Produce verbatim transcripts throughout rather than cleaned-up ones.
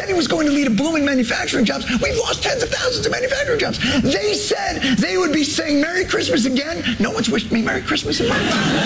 said he was going to lead a boom in manufacturing jobs. We've lost tens of thousands of manufacturing jobs. They said they would be saying Merry Christmas again. No one's wished me Merry Christmas in my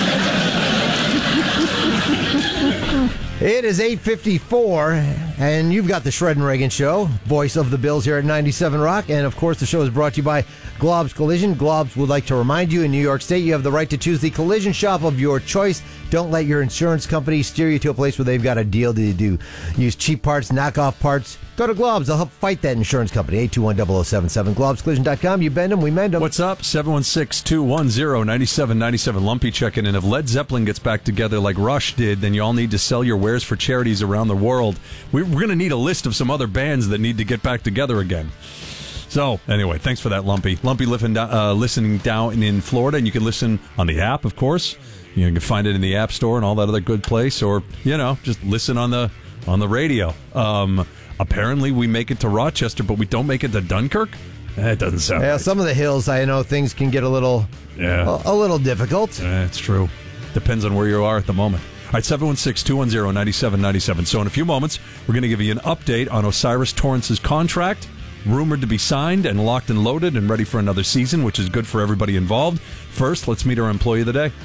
life. It is eight fifty-four, and you've got the Shred and Reagan Show, voice of the Bills here at ninety-seven Rock. And, of course, the show is brought to you by Glob's Collision. Glob's would like to remind you, in New York State, you have the right to choose the collision shop of your choice. Don't let your insurance company steer you to a place where they've got a deal to do. Use cheap parts, knockoff parts. Go to Glob's. They'll help fight that insurance company. eight two one, zero zero seven seven. Globs Collision dot com. You bend them, we mend them. What's up? seven one six, two one zero, nine seven nine seven. Lumpy checking in. If Led Zeppelin gets back together like Rush did, then you all need to sell your wares for charities around the world. We're going to need a list of some other bands that need to get back together again. So, anyway, thanks for that, Lumpy. Lumpy uh, listening down in Florida, and you can listen on the app, of course. You can find it in the App Store and all that other good place, or, you know, just listen on the on the radio. Um, apparently, we make it to Rochester, but we don't make it to Dunkirk? That doesn't sound Yeah, right. some of the hills, I know things can get a little, yeah. a, a little difficult. Yeah, it's true. Depends on where you are at the moment. All right, seven one six, two one zero, nine seven nine seven. So in a few moments, we're going to give you an update on Osiris Torrance's contract, rumored to be signed and locked and loaded and ready for another season, which is good for everybody involved. First, let's meet our employee of the day.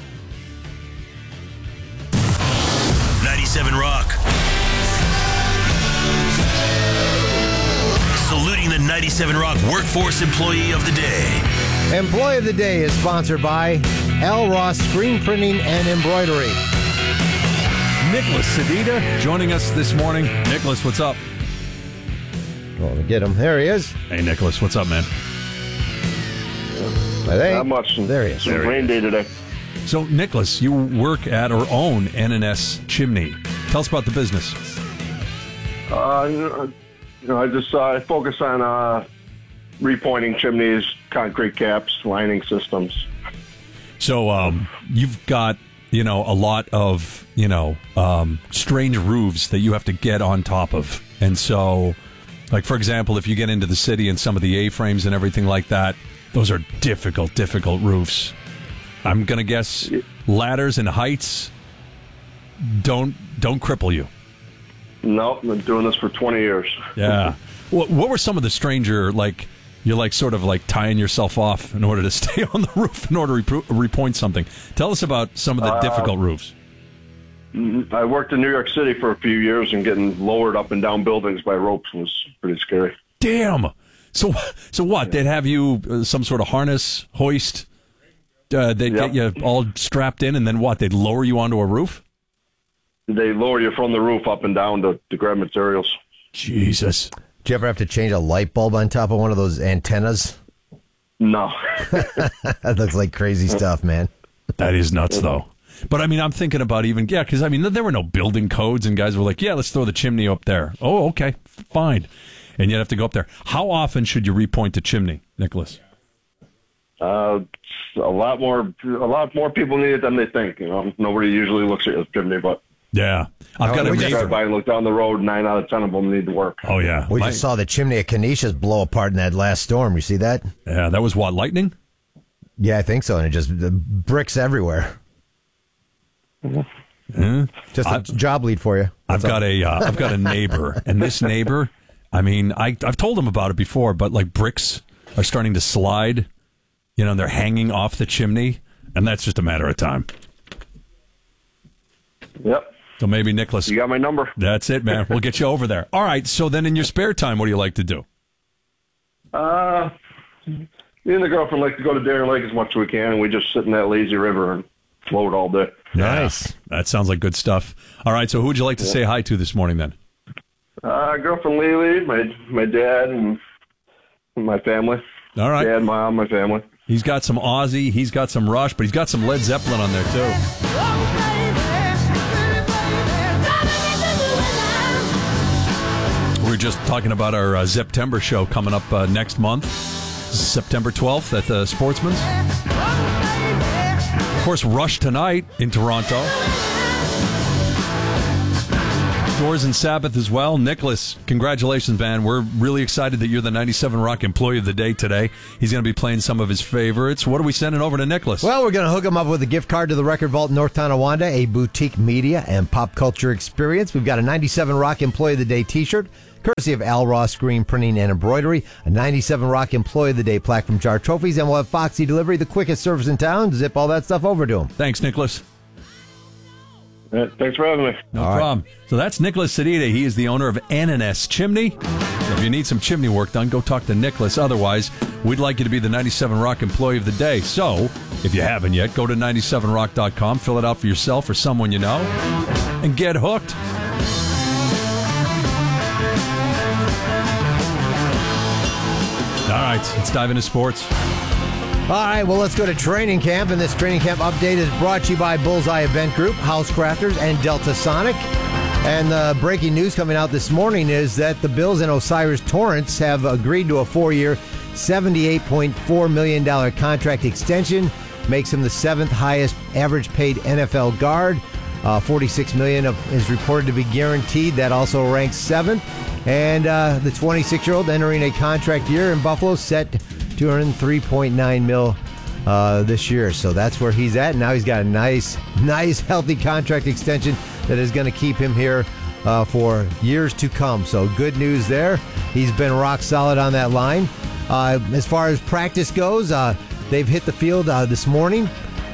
ninety-seven Rock. Saluting the ninety-seven Rock Workforce Employee of the Day. Employee of the Day is sponsored by L. Ross Screen Printing and Embroidery. Nicholas Sedita joining us this morning. Nicholas, what's up? Oh, let me get him. There he is. Hey, Nicholas, what's up, man? I think. Not much. There he is. It's a rain day today. So, Nicholas, you work at or own N and S Chimney. Tell us about the business. Uh, you know, I just uh, I focus on uh, repointing chimneys, concrete caps, lining systems. So, um, you've got, you know, a lot of, you know, um, strange roofs that you have to get on top of. And so, like, for example, if you get into the city and some of the A-frames and everything like that, those are difficult, difficult roofs. I'm going to guess ladders and heights don't don't cripple you. Nope, I've been doing this for twenty years. Yeah. What, what were some of the stranger, like, you're like sort of like tying yourself off in order to stay on the roof in order to repro- repoint something? Tell us about some of the uh, difficult roofs. I worked in New York City for a few years, and getting lowered up and down buildings by ropes was pretty scary. Damn. So, so what? They'd have you uh, some sort of harness, hoist. Uh, they'd yep. get you all strapped in, and then what? They'd lower you onto a roof? They lower you from the roof up and down to, to grab materials. Jesus. Did you ever have to change a light bulb on top of one of those antennas? No. That looks like crazy stuff, man. That is nuts, though. But, I mean, I'm thinking about even, yeah, because, I mean, there were no building codes, and guys were like, yeah, let's throw the chimney up there. Oh, okay, fine. And you'd have to go up there. How often should you repoint a chimney, Nicholas? Uh, a lot more, a lot more people need it than they think. You know, nobody usually looks at a chimney, but yeah, I've oh, got a we neighbor. Drive by and look down the road. Nine out of ten of them need to work. Oh yeah, we My, just saw the chimney at Canisius blow apart in that last storm. You see that? Yeah, that was what, lightning? Yeah, I think so. And it just the bricks everywhere. Mm-hmm. Just a I've, job lead for you. That's I've got all. a, uh, I've got a neighbor, and this neighbor, I mean, I, I've told him about it before, but like bricks are starting to slide. You know, and they're hanging off the chimney, and that's just a matter of time. Yep. So maybe, Nicholas. You got my number. That's it, man. We'll get you over there. All right, so then in your spare time, what do you like to do? Uh, me and the girlfriend like to go to Darien Lake as much as we can, and we just sit in that lazy river and float all day. Nice. Yeah, that sounds like good stuff. All right, so who would you like to yeah. say hi to this morning, then? Uh, girlfriend Lily, my, my dad, and my family. All right. Dad, mom, my family. He's got some Ozzy, he's got some Rush, but he's got some Led Zeppelin on there, too. We were just talking about our uh, September show coming up uh, next month, September twelfth at the Sportsman's. Of course, Rush tonight in Toronto. Doors and Sabbath as well. Nicholas, congratulations, man. We're really excited that you're the ninety-seven Rock Employee of the Day today. He's going to be playing some of his favorites. What are we sending over to Nicholas? Well, we're going to hook him up with a gift card to the Record Vault in North Tonawanda, a boutique media and pop culture experience. We've got a ninety-seven Rock Employee of the Day t-shirt, courtesy of Al Ross Screen Printing and Embroidery, a ninety-seven Rock Employee of the Day plaque from Jar Trophies, and we'll have Foxy Delivery, the quickest service in town. Zip all that stuff over to him. Thanks, Nicholas. Uh, thanks for having me. No All problem. right. So that's Nicholas Sedita. He is the owner of Ananas Chimney. So if you need some chimney work done, go talk to Nicholas. Otherwise, we'd like you to be the ninety-seven Rock Employee of the Day. So if you haven't yet, go to ninety-seven rock dot com, fill it out for yourself or someone you know, and get hooked. All right, let's dive into sports. All right, well, let's go to training camp, and this training camp update is brought to you by Bullseye Event Group, House Crafters, and Delta Sonic. And the breaking news coming out this morning is that the Bills and Osiris Torrance have agreed to a four-year, seventy-eight point four million dollars contract extension, makes him the seventh highest average paid N F L guard. Uh, forty-six million dollars of, is reported to be guaranteed. That also ranks seventh. And uh, the twenty-six-year-old entering a contract year in Buffalo set two hundred three point nine mil uh, this year. So that's where he's at. Now he's got a nice, nice, healthy contract extension that is going to keep him here uh, for years to come. So good news there. He's been rock solid on that line. Uh, as far as practice goes, uh, they've hit the field uh, this morning.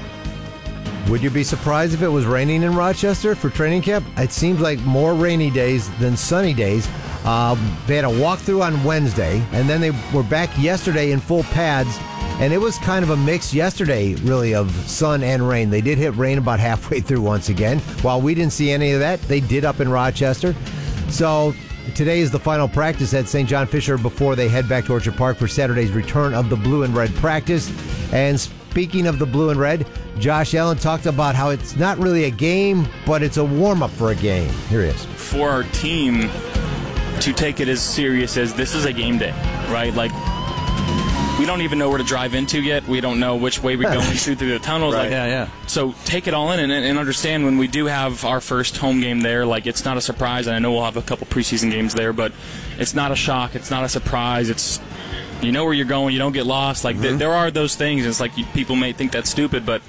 Would you be surprised if it was raining in Rochester for training camp? It seems like more rainy days than sunny days. Um, they had a walkthrough on Wednesday, and then they were back yesterday in full pads, and it was kind of a mix yesterday, really, of sun and rain. They did hit rain about halfway through once again. While we didn't see any of that, they did up in Rochester. So today is the final practice at Saint John Fisher before they head back to Orchard Park for Saturday's return of the blue and red practice. And speaking of the blue and red, Josh Allen talked about how it's not really a game, but it's a warm-up for a game. Here he is. For our team to take it as serious as this is a game day, right? Like, we don't even know where to drive into yet. We don't know which way we're going through through the tunnels. Right. Like, Yeah, yeah. So take it all in and, and understand when we do have our first home game there, like, it's not a surprise. And I know we'll have a couple preseason games there, but it's not a shock. It's not a surprise. It's, you know where you're going. You don't get lost. Like, mm-hmm. th- there are those things. It's like you, people may think that's stupid, but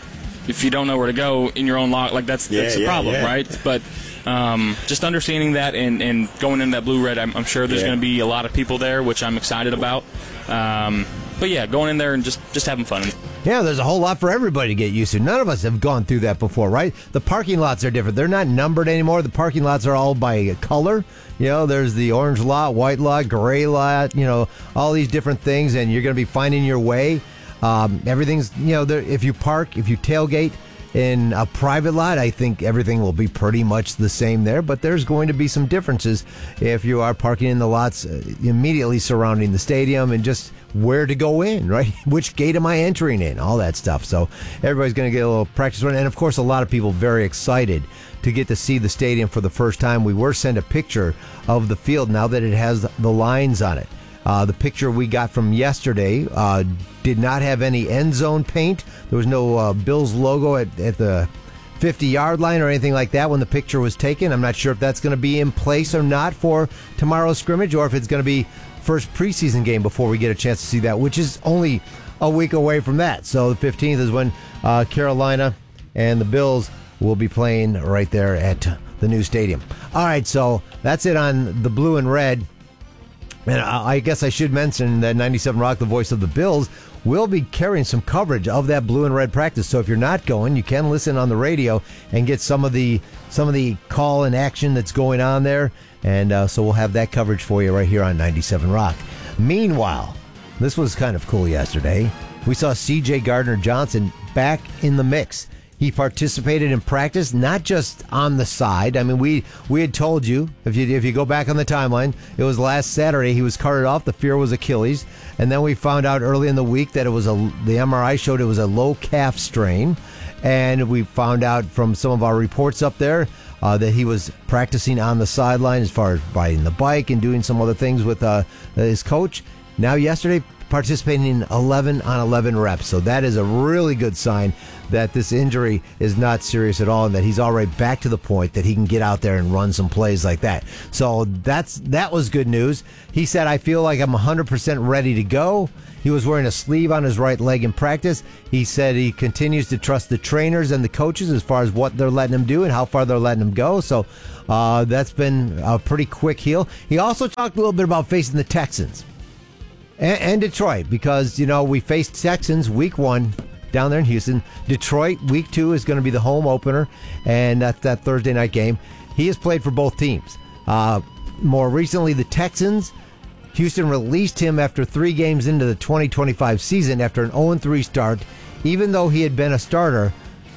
if you don't know where to go in your own lock, like, that's, yeah, that's the yeah, problem, yeah. right? But Um, just understanding that and, and going into that blue-red, I'm, I'm sure there's yeah. going to be a lot of people there, which I'm excited about. Um, but, yeah, going in there and just, just having fun. Yeah, there's a whole lot for everybody to get used to. None of us have gone through that before, right? The parking lots are different. They're not numbered anymore. The parking lots are all by color. You know, there's the orange lot, white lot, gray lot, you know, all these different things, and you're going to be finding your way. Um, everything's, you know, there, if you park, if you tailgate, in a private lot, I think everything will be pretty much the same there, but there's going to be some differences if you are parking in the lots immediately surrounding the stadium and just where to go in, right? Which gate am I entering in? All that stuff. So everybody's going to get a little practice run. And, of course, a lot of people very excited to get to see the stadium for the first time. We were sent a picture of the field now that it has the lines on it. Uh, the picture we got from yesterday uh, did not have any end zone paint. There was no uh, Bills logo at, at the fifty-yard line or anything like that when the picture was taken. I'm not sure if that's going to be in place or not for tomorrow's scrimmage, or if it's going to be first preseason game before we get a chance to see that, which is only a week away from that. So the fifteenth is when uh, Carolina and the Bills will be playing right there at the new stadium. All right, so that's it on the blue and red. And I guess I should mention that ninety-seven Rock, the voice of the Bills, will be carrying some coverage of that blue and red practice. So if you're not going, you can listen on the radio and get some of the some of the call and action that's going on there. And uh, so we'll have that coverage for you right here on ninety-seven Rock. Meanwhile, this was kind of cool yesterday. We saw C J Gardner-Johnson back in the mix. He participated in practice, not just on the side. I mean, we we had told you, if you if you go back on the timeline, it was last Saturday he was carted off. The fear was Achilles. And then we found out early in the week that it was a the M R I showed it was a low calf strain. And we found out from some of our reports up there uh, that he was practicing on the sideline as far as riding the bike and doing some other things with uh, his coach. Now, yesterday, participating in eleven on eleven reps. So that is a really good sign that this injury is not serious at all and that he's already back to the point that he can get out there and run some plays like that. So that's that was good news. He said, I feel like I'm one hundred percent ready to go. He was wearing a sleeve on his right leg in practice. He said he continues to trust the trainers and the coaches as far as what they're letting him do and how far they're letting him go. So uh, that's been a pretty quick heal. He also talked a little bit about facing the Texans and, and Detroit because, you know, we faced Texans week one down there in Houston. Detroit, week two, is going to be the home opener, and that's that Thursday night game. He has played for both teams. Uh, more recently, the Texans. Houston released him after three games into the twenty twenty-five season after an oh and three start, even though he had been a starter.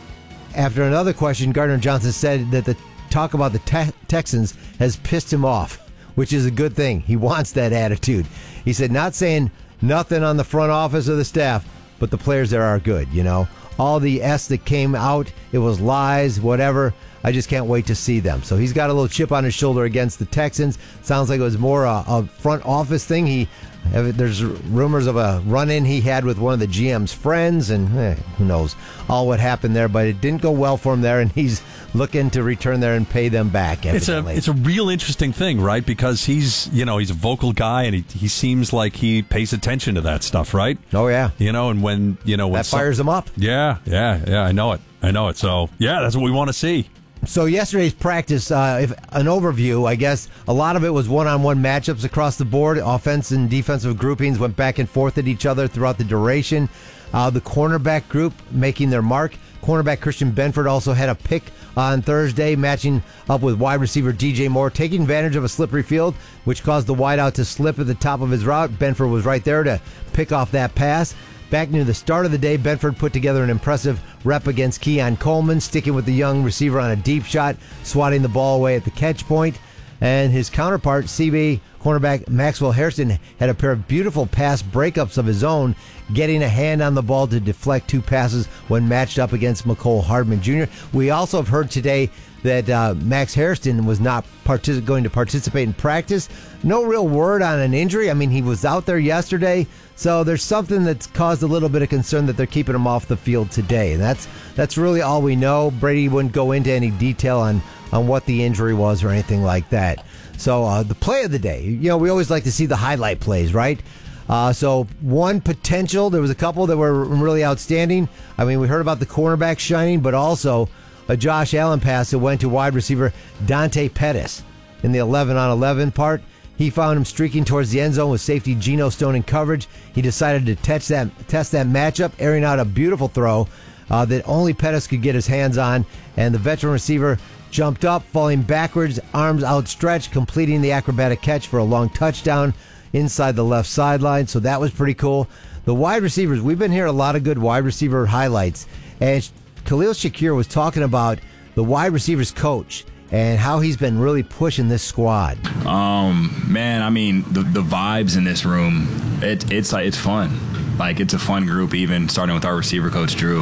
After another question, Gardner Johnson said that the talk about the te- Texans has pissed him off, which is a good thing. He wants that attitude. He said, not saying nothing on the front office or the staff, but the players there are good, you know. All the S that came out, it was lies, whatever. I just can't wait to see them. So he's got a little chip on his shoulder against the Texans. Sounds like it was more a, a front office thing. He There's rumors of a run-in he had with one of the G M's friends, and eh, who knows all what happened there. But it didn't go well for him there, and he's looking to return there and pay them back. Evidently. It's a it's a real interesting thing, right? Because he's you know he's a vocal guy, and he he seems like he pays attention to that stuff, right? Oh yeah, you know, and when you know when that fires some, him up. Yeah, yeah, yeah. I know it. I know it. So yeah, that's what we want to see. So yesterday's practice, uh, if an overview, I guess, a lot of it was one-on-one matchups across the board. Offense and defensive groupings went back and forth at each other throughout the duration. Uh, the cornerback group making their mark. Cornerback Christian Benford also had a pick on Thursday, matching up with wide receiver D J Moore, taking advantage of a slippery field, which caused the wideout to slip at the top of his route. Benford was right there to pick off that pass. Back near the start of the day, Benford put together an impressive rep against Keon Coleman, sticking with the young receiver on a deep shot, swatting the ball away at the catch point. And his counterpart, C B cornerback Maxwell Hairston, had a pair of beautiful pass breakups of his own, getting a hand on the ball to deflect two passes when matched up against McCole Hardman Junior We also have heard today that uh, Max Hairston was not partic- going to participate in practice. No real word on an injury. I mean, he was out there yesterday, so there's something that's caused a little bit of concern that they're keeping him off the field today. And that's that's really all we know. Brady wouldn't go into any detail on, on what the injury was or anything like that. So uh, the play of the day, you know, we always like to see the highlight plays, right? Uh, so one potential, there was a couple that were really outstanding. I mean, we heard about the cornerback shining, but also a Josh Allen pass that went to wide receiver Dante Pettis in the eleven on eleven part. He found him streaking towards the end zone with safety Geno Stone in coverage. He decided to test that, test that matchup, airing out a beautiful throw uh, that only Pettis could get his hands on, and the veteran receiver jumped up, falling backwards, arms outstretched, completing the acrobatic catch for a long touchdown inside the left sideline. So that was pretty cool. The wide receivers, we've been hearing a lot of good wide receiver highlights, and Khalil Shakir was talking about the wide receivers coach and how he's been really pushing this squad. Um, man, I mean, the the vibes in this room, it, it's like it's fun. Like, it's a fun group, even starting with our receiver coach, Drew.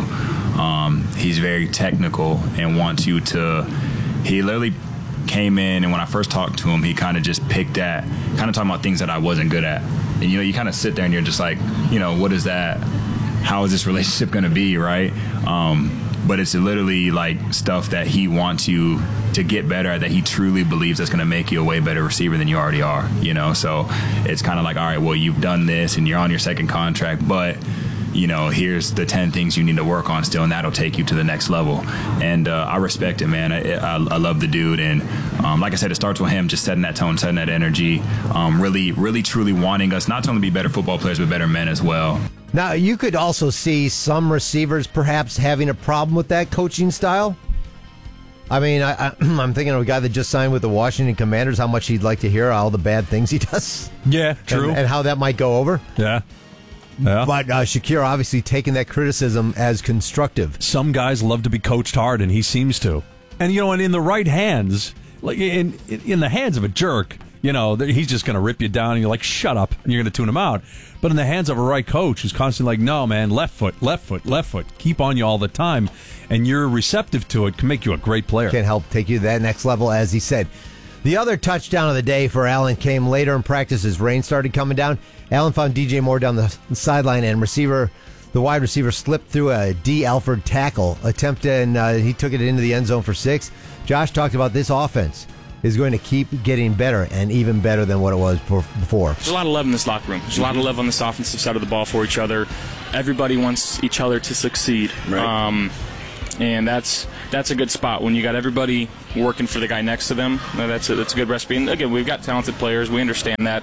Um, he's very technical and wants you to, he literally came in, and when I first talked to him, he kind of just picked at, kind of talking about things that I wasn't good at. And, you know, you kind of sit there and you're just like, you know, what is that? How is this relationship going to be, right? Um, but it's literally like stuff that he wants you to get better at, that he truly believes that's going to make you a way better receiver than you already are, you know? So it's kind of like, all right, well, you've done this and you're on your second contract, but, you know, here's the ten things you need to work on still, and that'll take you to the next level. And uh, I respect it, man. I, I, I love the dude. And um, like I said, it starts with him just setting that tone, setting that energy, um, really, really, truly wanting us not to only be better football players, but better men as well. Now, you could also see some receivers perhaps having a problem with that coaching style. I mean, I, I, I'm thinking of a guy that just signed with the Washington Commanders, how much he'd like to hear all the bad things he does. Yeah, true. And, and how that might go over. Yeah. Yeah. But uh, Shakir obviously taking that criticism as constructive. Some guys love to be coached hard, and he seems to. And, you know, and in the right hands, like in in the hands of a jerk, you know, he's just going to rip you down, and you're like, shut up, and you're going to tune him out. But in the hands of a right coach who's constantly like, no, man, left foot, left foot, left foot, keep on you all the time, and you're receptive to it, can make you a great player. Can help take you to that next level, as he said. The other touchdown of the day for Allen came later in practice as rain started coming down. Allen found D J Moore down the sideline, and receiver, the wide receiver slipped through a D. Alford tackle attempt, and uh, he took it into the end zone for six. Josh talked about this offense is going to keep getting better and even better than what it was before. There's a lot of love in this locker room. There's a lot of love on this offensive side of the ball for each other. Everybody wants each other to succeed. Right. Um, and that's that's a good spot when you got everybody working for the guy next to them. That's a, that's a good recipe. And again, we've got talented players. We understand that.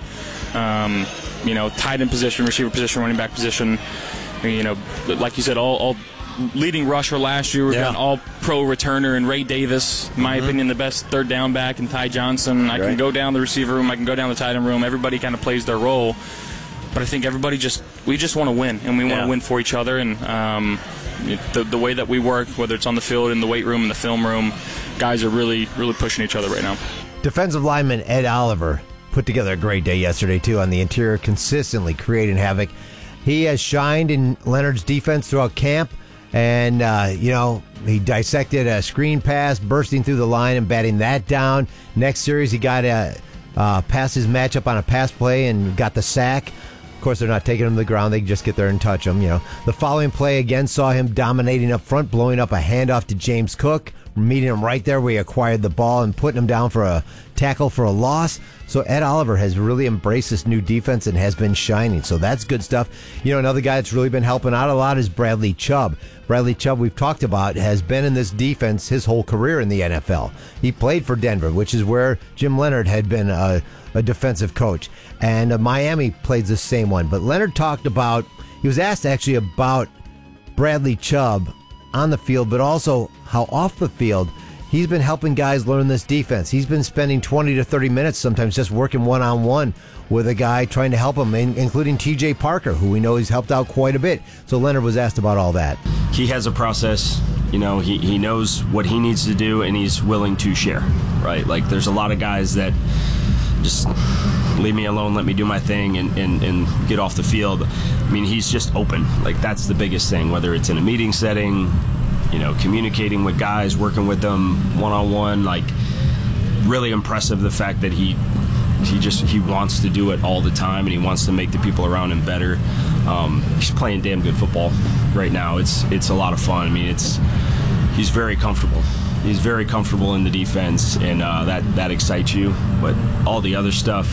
Um, you know, tight end position, receiver position, running back position. You know, like you said, all, all leading rusher last year. We've Yeah. got an all-pro returner and Ray Davis, in my mm-hmm. opinion, the best third down back, and Ty Johnson. I right. can go down the receiver room. I can go down the tight end room. Everybody kind of plays their role. But I think everybody just, we just want to win, and we want to yeah. win for each other. And um, the, the way that we work, whether it's on the field, in the weight room, in the film room, guys are really, really pushing each other right now. Defensive lineman Ed Oliver put together a great day yesterday, too, on the interior, consistently creating havoc. He has shined in Leonard's defense throughout camp, and, uh, you know, he dissected a screen pass, bursting through the line and batting that down. Next series, he got a uh, past his matchup on a pass play and got the sack. Of course, they're not taking him to the ground. They can just get there and touch him, you know. The following play again saw him dominating up front, blowing up a handoff to James Cook, meeting him right there where he acquired the ball and putting him down for a tackle for a loss. So Ed Oliver has really embraced this new defense and has been shining. So that's good stuff. You know, another guy that's really been helping out a lot is Bradley Chubb. Bradley Chubb, we've talked about, has been in this defense his whole career in the N F L. He played for Denver, which is where Jim Leonard had been a, a defensive coach. And uh, Miami plays the same one. But Leonard talked about, he was asked actually about Bradley Chubb on the field, but also how off the field he's been helping guys learn this defense. He's been spending twenty to thirty minutes sometimes just working one-on-one with a guy trying to help him, including T J Parker, who we know he's helped out quite a bit. So Leonard was asked about all that. He has a process. You know, he, he knows what he needs to do, and he's willing to share, right? Like, there's a lot of guys that just leave me alone, let me do my thing, and, and, and get off the field. I mean, he's just open. Like, that's the biggest thing, whether it's in a meeting setting, you know, communicating with guys, working with them one-on-one. Like, really impressive, the fact that he he just he wants to do it all the time, and he wants to make the people around him better. Um, he's playing damn good football right now. It's it's a lot of fun. I mean, it's he's very comfortable. He's very comfortable in the defense, and uh, that that excites you. But all the other stuff,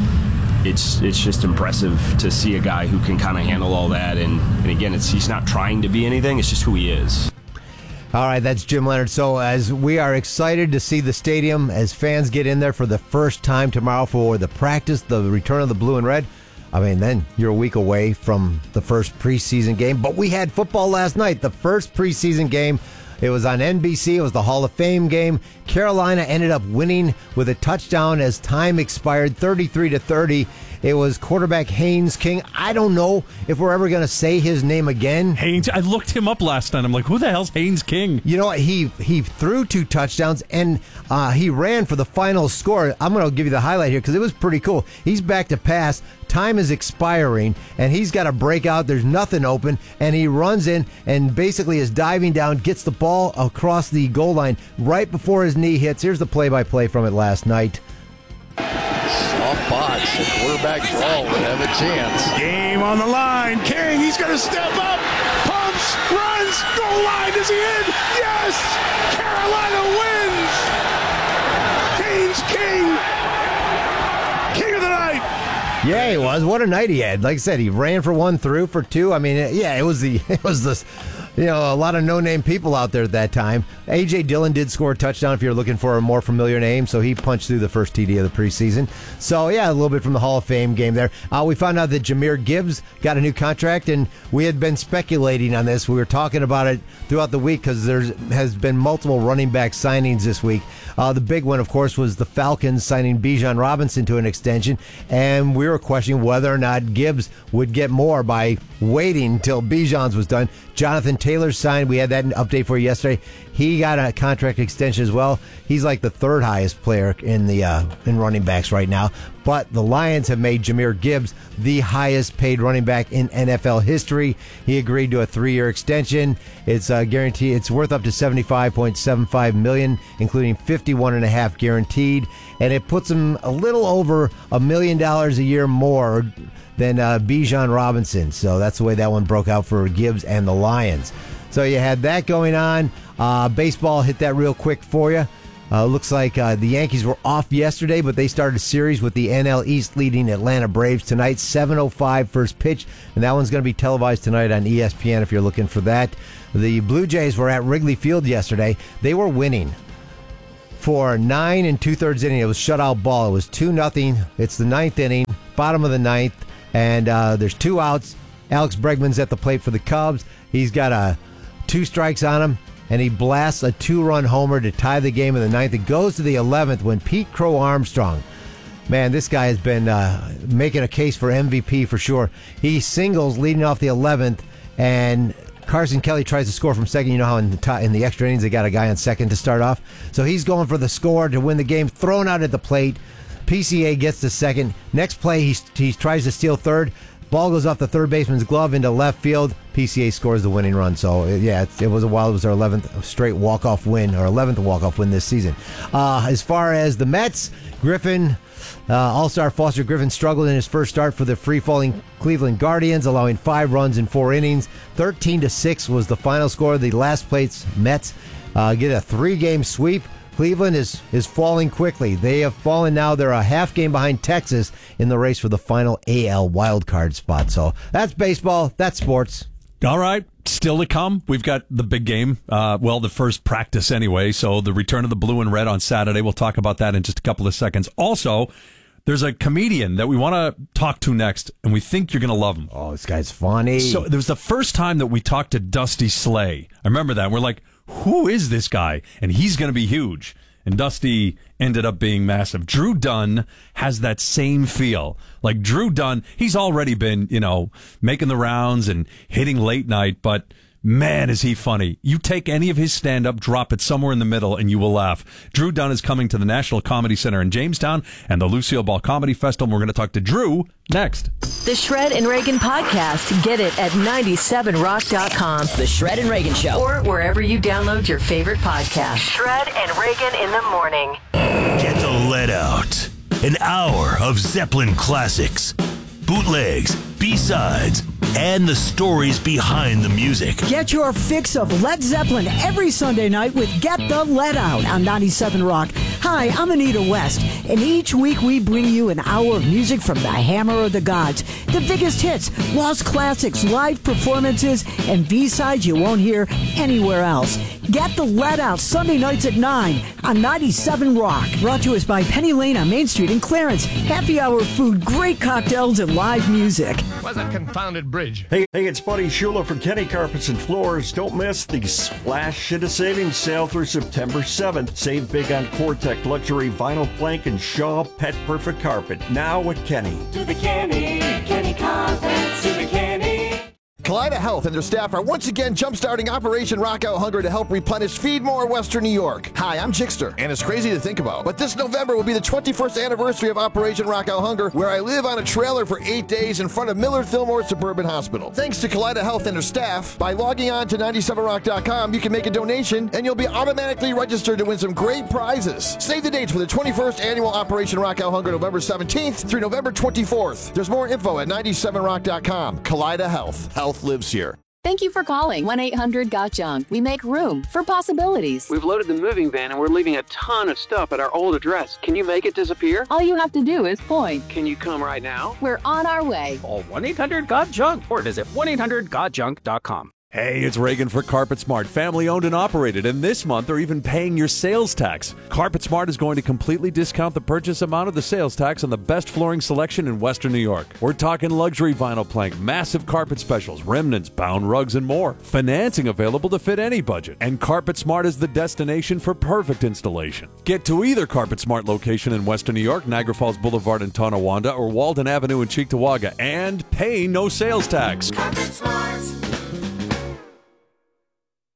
it's it's just impressive to see a guy who can kind of handle all that. And, and again, it's he's not trying to be anything. It's just who he is. All right, that's Jim Leonard. So as we are excited to see the stadium, as fans get in there for the first time tomorrow for the practice, the return of the blue and red, I mean, then you're a week away from the first preseason game. But we had football last night, the first preseason game. It was on N B C. It was the Hall of Fame game. Carolina ended up winning with a touchdown as time expired, thirty-three to thirty. It was quarterback Haynes King. I don't know if we're ever going to say his name again. Haynes. I looked him up last night. I'm like, who the hell's Haynes King? You know what? He he threw two touchdowns, and uh, he ran for the final score. I'm going to give you the highlight here because it was pretty cool. He's back to pass. Time is expiring, and he's got a breakout. There's nothing open, and he runs in and basically is diving down, gets the ball across the goal line right before his knee hits. Here's the play-by-play from it last night. Soft box, the quarterback draw would have a chance. Game on the line. King, he's going to step up. Pumps, runs, goal line. Is he in? Yes! Carolina wins! Haynes King, king of the night. Yeah, he was. What a night he had. Like I said, he ran for one, threw for two. I mean, yeah, it was the it was this, you know, a lot of no-name people out there at that time. A J Dillon did score a touchdown if you're looking for a more familiar name, so he punched through the first T D of the preseason. So, yeah, a little bit from the Hall of Fame game there. Uh, we found out that Jahmyr Gibbs got a new contract, and we had been speculating on this. We were talking about it throughout the week because there has been multiple running back signings this week. Uh, the big one, of course, was the Falcons signing Bijan Robinson to an extension, and we were questioning whether or not Gibbs would get more by waiting until Bijan's was done. Jonathan Taylor signed. We had that update for you yesterday. He got a contract extension as well. He's like the third highest player in the uh, in running backs right now. But the Lions have made Jahmyr Gibbs the highest paid running back in N F L history. He agreed to a three-year extension. It's uh, guaranteed. It's worth up to seventy-five point seven five million dollars, including fifty-one and a half guaranteed, and it puts him a little over a million dollars a year more than uh, Bijan Robinson. So that's the way that one broke out for Gibbs and the Lions. So you had that going on. Uh, baseball hit that real quick for you. Uh, looks like uh, the Yankees were off yesterday, but they started a series with the N L East leading Atlanta Braves tonight, seven oh five first pitch, and that one's going to be televised tonight on E S P N if you're looking for that. The Blue Jays were at Wrigley Field yesterday. They were winning for nine and two-thirds inning. It was shutout ball. It was two nothing. It's the ninth inning, bottom of the ninth, and uh, there's two outs. Alex Bregman's at the plate for the Cubs. He's got a two strikes on him, and he blasts a two-run homer to tie the game in the ninth. It goes to the eleventh when Pete Crow Armstrong, man, this guy has been uh, making a case for M V P for sure. He singles leading off the eleventh, and Carson Kelly tries to score from second. You know how in the, t- in the extra innings they got a guy on second to start off? So he's going for the score to win the game, thrown out at the plate. P C A gets the second. Next play, he, he tries to steal third. Ball goes off the third baseman's glove into left field. P C A scores the winning run. So, yeah, it, it was a while. It was their eleventh straight walk-off win, or eleventh walk-off win this season. Uh, as far as the Mets, Griffin, uh, All-Star Foster Griffin struggled in his first start for the free-falling Cleveland Guardians, allowing five runs in four innings. thirteen to six was the final score. The last place Mets uh, get a three-game sweep. Cleveland is, is falling quickly. They have fallen now. They're a half game behind Texas in the race for the final A L wildcard spot. So that's baseball. That's sports. All right. Still to come. We've got the big game. Uh, well, the first practice anyway. So the return of the blue and red on Saturday. We'll talk about that in just a couple of seconds. Also, there's a comedian that we want to talk to next, and we think you're going to love him. Oh, this guy's funny. So there was the first time that we talked to Dusty Slay. I remember that. We're like, who is this guy? And he's going to be huge. And Dusty ended up being massive. Drew Dunn has that same feel. Like Drew Dunn, he's already been, you know, making the rounds and hitting late night, but man, is he funny. You take any of his stand-up, drop it somewhere in the middle, and you will laugh. Drew Dunn is coming to the National Comedy Center in Jamestown and the Lucille Ball Comedy Festival. We're going to talk to Drew next. The Shred and Reagan Podcast. Get it at ninety-seven rock dot com. The Shred and Reagan Show. Or wherever you download your favorite podcast. Shred and Reagan in the morning. Get the lead out. An hour of Zeppelin classics, bootlegs, B-sides, and the stories behind the music. Get your fix of Led Zeppelin every Sunday night with Get the Lead Out on ninety-seven Rock. Hi, I'm Anita West, and each week we bring you an hour of music from the Hammer of the Gods. The biggest hits, lost classics, live performances, and B-sides you won't hear anywhere else. Get the Lead Out Sunday nights at nine on ninety-seven Rock. Brought to us by Penny Lane on Main Street in Clarence. Happy hour food, great cocktails, and live music. Where's that confounded bridge? Hey, hey, it's Buddy Shula from Kenny Carpets and Floors. Don't miss the Splash Shit of Savings sale through September seventh. Save big on Cortec luxury vinyl plank and Shaw Pet Perfect carpet. Now at Kenny. To the Kenny, Kenny Carpets, to the Kenny. Kaleida Health and their staff are once again jumpstarting Operation Rock Out Hunger to help replenish Feed More Western New York. Hi, I'm Jixter, and it's crazy to think about, but this November will be the twenty-first anniversary of Operation Rock Out Hunger, where I live on a trailer for eight days in front of Millard Fillmore Suburban Hospital. Thanks to Kaleida Health and their staff, by logging on to ninety-seven rock dot com, you can make a donation, and you'll be automatically registered to win some great prizes. Save the dates for the twenty-first annual Operation Rock Out Hunger, November seventeenth through November twenty-fourth. There's more info at ninety-seven rock dot com. Kaleida Health. Health lives here. Thank you for calling one eight hundred got junk. We make room for possibilities. We've loaded the moving van and we're leaving a ton of stuff at our old address. Can you make it disappear? All you have to do is point. Can you come right now? We're on our way. Call one eight hundred got junk or visit one eight hundred got junk dot com. Hey, it's Reagan for Carpet Smart, family owned and operated, and this month they're even paying your sales tax. Carpet Smart is going to completely discount the purchase amount of the sales tax on the best flooring selection in Western New York. We're talking luxury vinyl plank, massive carpet specials, remnants, bound rugs, and more. Financing available to fit any budget, and Carpet Smart is the destination for perfect installation. Get to either Carpet Smart location in Western New York, Niagara Falls Boulevard in Tonawanda, or Walden Avenue in Cheektowaga, and pay no sales tax. Carpet Smart.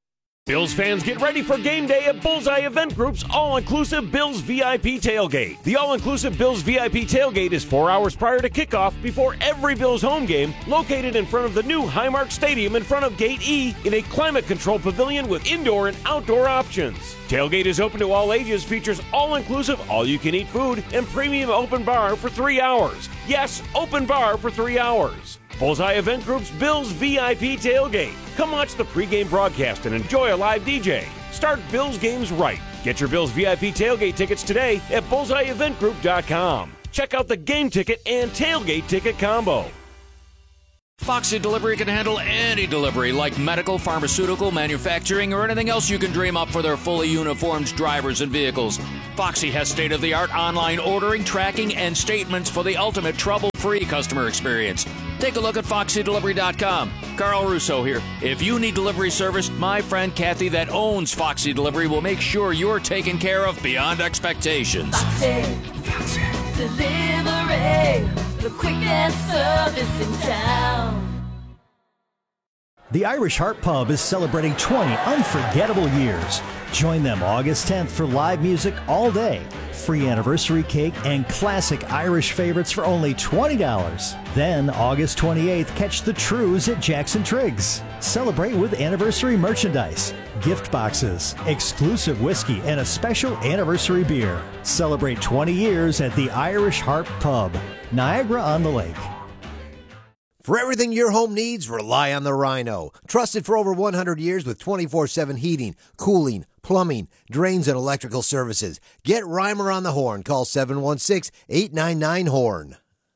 Bills fans, get ready for game day at Bullseye Event Group's all-inclusive Bills V I P Tailgate. The all-inclusive Bills V I P Tailgate is four hours prior to kickoff before every Bills home game, located in front of the new Highmark Stadium in front of Gate E in a climate-controlled pavilion with indoor and outdoor options. Tailgate is open to all ages, features all-inclusive, all-you-can-eat food, and premium open bar for three hours. Yes, open bar for three hours. Bullseye Event Group's Bills V I P Tailgate. Come watch the pregame broadcast and enjoy a live D J. Start Bills games right. Get your Bills V I P Tailgate tickets today at bullseye event group dot com. Check out the game ticket and tailgate ticket combo. Foxy Delivery can handle any delivery, like medical, pharmaceutical, manufacturing, or anything else you can dream up for their fully uniformed drivers and vehicles. Foxy has state-of-the-art online ordering, tracking, and statements for the ultimate trouble-free customer experience. Take a look at foxy delivery dot com. Carl Russo here. If you need delivery service, my friend Kathy that owns Foxy Delivery will make sure you're taken care of beyond expectations. Foxy, Foxy Delivery, the quickest service in town. The Irish Heart Pub is celebrating twenty unforgettable years. Join them August tenth for live music all day, free anniversary cake, and classic Irish favorites for only twenty dollars. Then August twenty-eighth, catch the Trues at Jackson Triggs. Celebrate with anniversary merchandise, gift boxes, exclusive whiskey, and a special anniversary beer. Celebrate twenty years at the Irish Heart Pub, Niagara on the Lake. For everything your home needs, rely on the Rhino. Trusted for over one hundred years with twenty-four seven heating, cooling, plumbing, drains, and electrical services. Get Reimer on the horn. Call seven one six, eight nine nine, horn.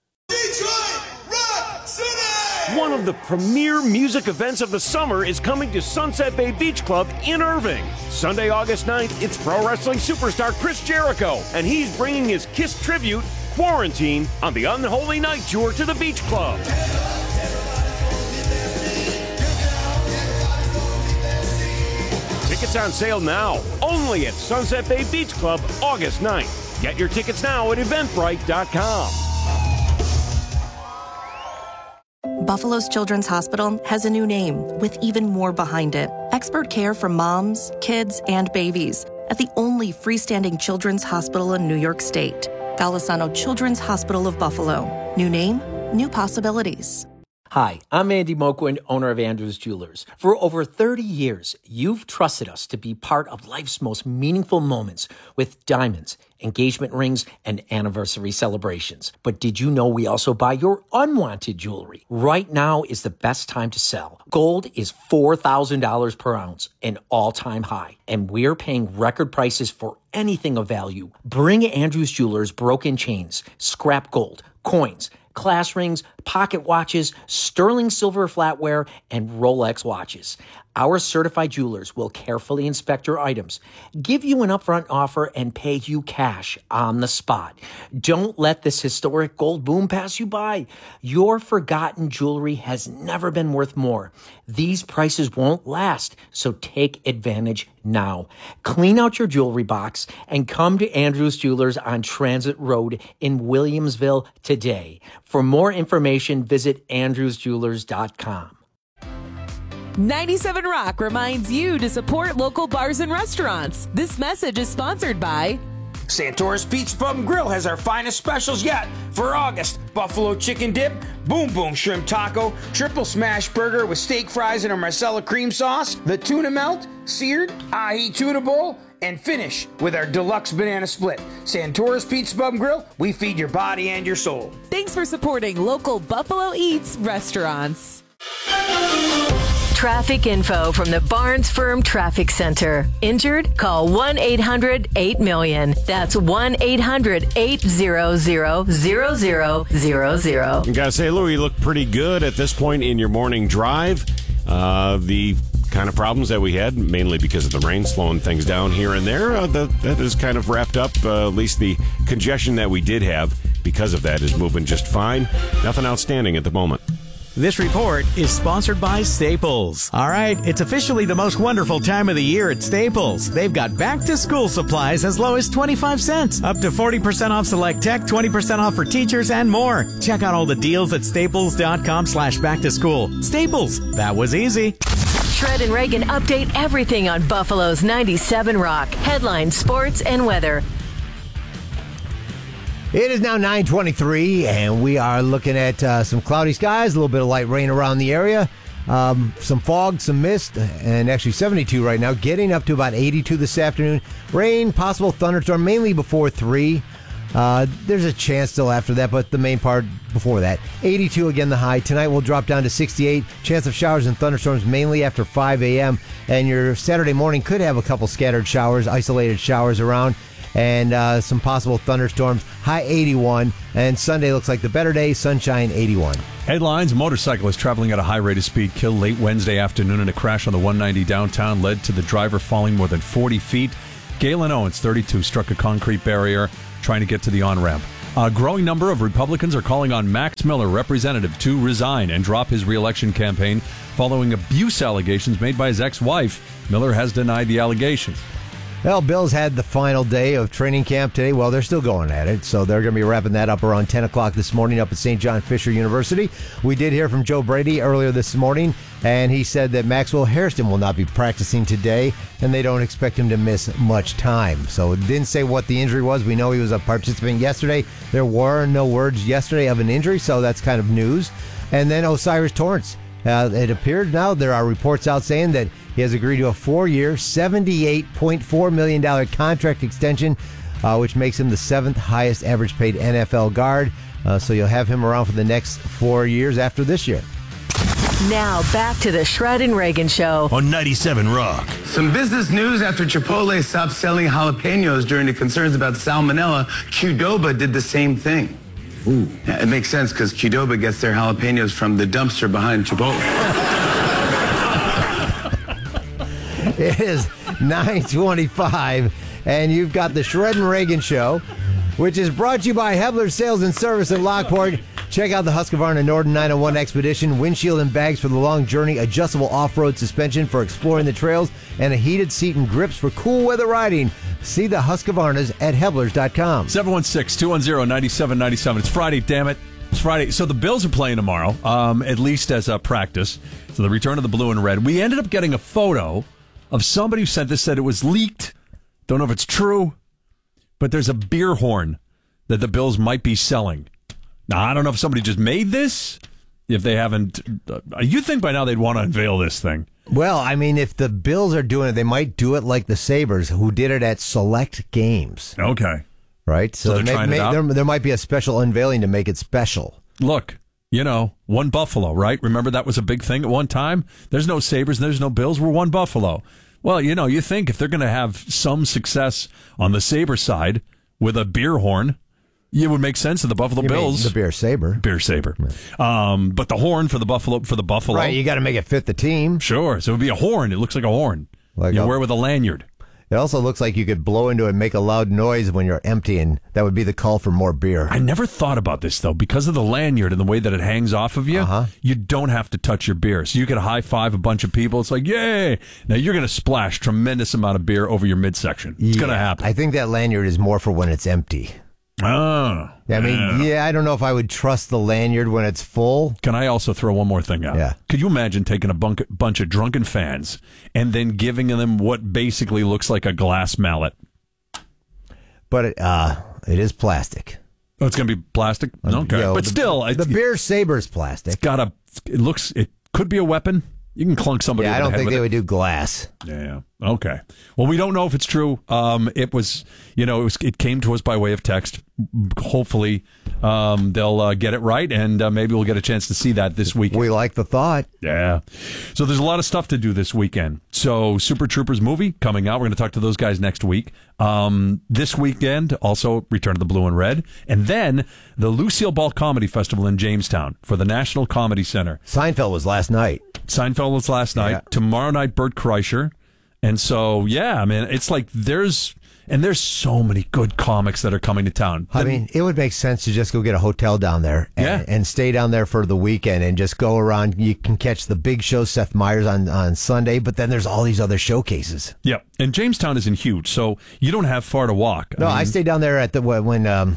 One of the premier music events of the summer is coming to Sunset Bay Beach Club in Irving. Sunday, August ninth, it's pro wrestling superstar Chris Jericho, and he's bringing his Kiss tribute, Quarantine, on the Unholy Night Tour to the Beach Club. Tickets on sale now, only at Sunset Bay Beach Club, August ninth. Get your tickets now at eventbrite dot com. Buffalo's Children's Hospital has a new name with even more behind it. Expert care for moms, kids, and babies at the only freestanding children's hospital in New York State. Golisano Children's Hospital of Buffalo. New name, new possibilities. Hi, I'm Andy Moquin, owner of Andrews Jewelers. For over thirty years, you've trusted us to be part of life's most meaningful moments with diamonds, engagement rings, and anniversary celebrations. But did you know we also buy your unwanted jewelry? Right now is the best time to sell. Gold is four thousand dollars per ounce, an all-time high, and we're paying record prices for anything of value. Bring Andrews Jewelers broken chains, scrap gold, coins, class rings, pocket watches, sterling silver flatware, and Rolex watches. Our certified jewelers will carefully inspect your items, give you an upfront offer, and pay you cash on the spot. Don't let this historic gold boom pass you by. Your forgotten jewelry has never been worth more. These prices won't last, so take advantage now. Clean out your jewelry box and come to Andrews Jewelers on Transit Road in Williamsville today. For more information, visit andrews jewelers dot com. ninety-seven Rock reminds you to support local bars and restaurants. This message is sponsored by Santora's Pizza Pub and Grill has our finest specials yet for August. Buffalo chicken dip, boom boom shrimp taco, triple smash burger with steak fries and a Marcella cream sauce, the tuna melt, seared, ahi tuna bowl, and finish with our deluxe banana split. Santora's Pizza Pub and Grill, we feed your body and your soul. Thanks for supporting local Buffalo Eats restaurants. Traffic info from the Barnes Firm Traffic Center. Injured? Call one eight hundred eight million. That's one eight hundred eight hundred zero zero zero zero. I gotta say, Lou, you look pretty good at this point in your morning drive. Uh, the kind of problems that we had, mainly because of the rain slowing things down here and there, uh, the, that is kind of wrapped up. Uh, at least the congestion that we did have because of that is moving just fine. Nothing outstanding at the moment. This report is sponsored by Staples. All right, it's officially the most wonderful time of the year at Staples. They've got back-to-school supplies as low as twenty-five cents, up to forty percent off select tech, twenty percent off for teachers, and more. Check out all the deals at staples dot com slash back to school. Staples, that was easy. Shred and Reagan update everything on Buffalo's ninety-seven Rock. Headlines, sports, and weather. It is now nine twenty-three, and we are looking at uh, some cloudy skies, a little bit of light rain around the area, um, some fog, some mist, and actually seventy-two right now, getting up to about eighty-two this afternoon. Rain, possible thunderstorm, mainly before three. Uh, there's a chance still after that, but the main part before that. eighty-two again, the high. Tonight will drop down to sixty-eight. Chance of showers and thunderstorms mainly after five a.m. And your Saturday morning could have a couple scattered showers, isolated showers around, and uh, some possible thunderstorms. High eighty-one. And Sunday looks like the better day. Sunshine, eighty-one. Headlines: motorcyclist traveling at a high rate of speed killed late Wednesday afternoon in a crash on the one ninety downtown led to the driver falling more than forty feet. Galen Owens, thirty-two, struck a concrete barrier trying to get to the on-ramp. A growing number of Republicans are calling on Max Miller, representative, to resign and drop his re-election campaign following abuse allegations made by his ex-wife. Miller has denied the allegations. Well, Bills had the final day of training camp today. Well, they're still going at it, so they're going to be wrapping that up around ten o'clock this morning up at Saint John Fisher University. We did hear from Joe Brady earlier this morning, and he said that Maxwell Hairston will not be practicing today, and they don't expect him to miss much time. So it didn't say what the injury was. We know he was a participant yesterday. There were no words yesterday of an injury, so that's kind of news. And then Osiris Torrance. Uh, it appeared now there are reports out saying that he has agreed to a four-year, seventy-eight point four million dollars contract extension, uh, which makes him the seventh highest average-paid N F L guard. Uh, so you'll have him around for the next four years after this year. Now back to the Shred and Reagan Show on ninety-seven Rock. Some business news after Chipotle stopped selling jalapenos during the concerns about salmonella. Qdoba did the same thing. Ooh. Yeah, it makes sense because Qdoba gets their jalapenos from the dumpster behind Chipotle. It is nine twenty-five, and you've got the Shred and Reagan Show, which is brought to you by Hebler Sales and Service in Lockport. Check out the Husqvarna Norden nine oh one Expedition, windshield and bags for the long journey, adjustable off-road suspension for exploring the trails, and a heated seat and grips for cool weather riding. See the Husqvarnas at Heblers dot com. seven one six, two one zero, nine seven nine seven. It's Friday, damn it. It's Friday. So the Bills are playing tomorrow, um, at least as a practice. So the return of the blue and red. We ended up getting a photo of somebody who sent this, said it was leaked. Don't know if it's true, but there's a beer horn that the Bills might be selling. Now, I don't know if somebody just made this, if they haven't. Uh, you think by now they'd want to unveil this thing. Well, I mean, if the Bills are doing it, they might do it like the Sabres, who did it at select games. Okay. Right? So, so they're may, trying may, it out? There, there might be a special unveiling to make it special. Look, you know, one Buffalo, right? Remember that was a big thing at one time? There's no Sabres, there's no Bills, we're one Buffalo. Well, you know, you think if they're going to have some success on the Sabre side with a beer horn, it would make sense to the Buffalo you Bills. The beer saber. Beer saber. Um, but the horn for the Buffalo for the Buffalo. Right, you got to make it fit the team. Sure. So it would be a horn. It looks like a horn. Like you a, wear with a lanyard. It also looks like you could blow into it and make a loud noise when you're emptying. That would be the call for more beer. I never thought about this, though. Because of the lanyard and the way that it hangs off of you, uh-huh. you don't have to touch your beer. So you could high-five a bunch of people. It's like, yay! Now you're going to splash tremendous amount of beer over your midsection. It's yeah, going to happen. I think that lanyard is more for when it's empty. Oh. I mean, yeah. yeah, I don't know if I would trust the lanyard when it's full. Can I also throw one more thing out? Yeah. Could you imagine taking a bunk- bunch of drunken fans and then giving them what basically looks like a glass mallet? But it, uh, it is plastic. Oh, it's going to be plastic? Okay. Yo, but the, still. The I, beer saber's plastic. It's got a, it looks, it could be a weapon. You can clunk somebody. Yeah, I over don't the head think with they it. would do glass. Yeah. Okay. Well, we don't know if it's true. Um, it was, you know, it was. It came to us by way of text. Hopefully, um, they'll uh, get it right, and uh, maybe we'll get a chance to see that this weekend. We like the thought. Yeah. So there's a lot of stuff to do this weekend. So Super Troopers movie coming out. We're going to talk to those guys next week. Um, this weekend, also Return to the Blue and Red, and then the Lucille Ball Comedy Festival in Jamestown for the National Comedy Center. Seinfeld was last night. Seinfeld was last night. Yeah. Tomorrow night, Bert Kreischer. And so, yeah, I mean, it's like there's, and there's so many good comics that are coming to town. I mean, it would make sense to just go get a hotel down there and, Yeah. and stay down there for the weekend and just go around. You can catch the big show, Seth Meyers, on, on Sunday, but then there's all these other showcases. Yeah. And Jamestown isn't huge, so you don't have far to walk. No, I, mean, stayed down there at the when um,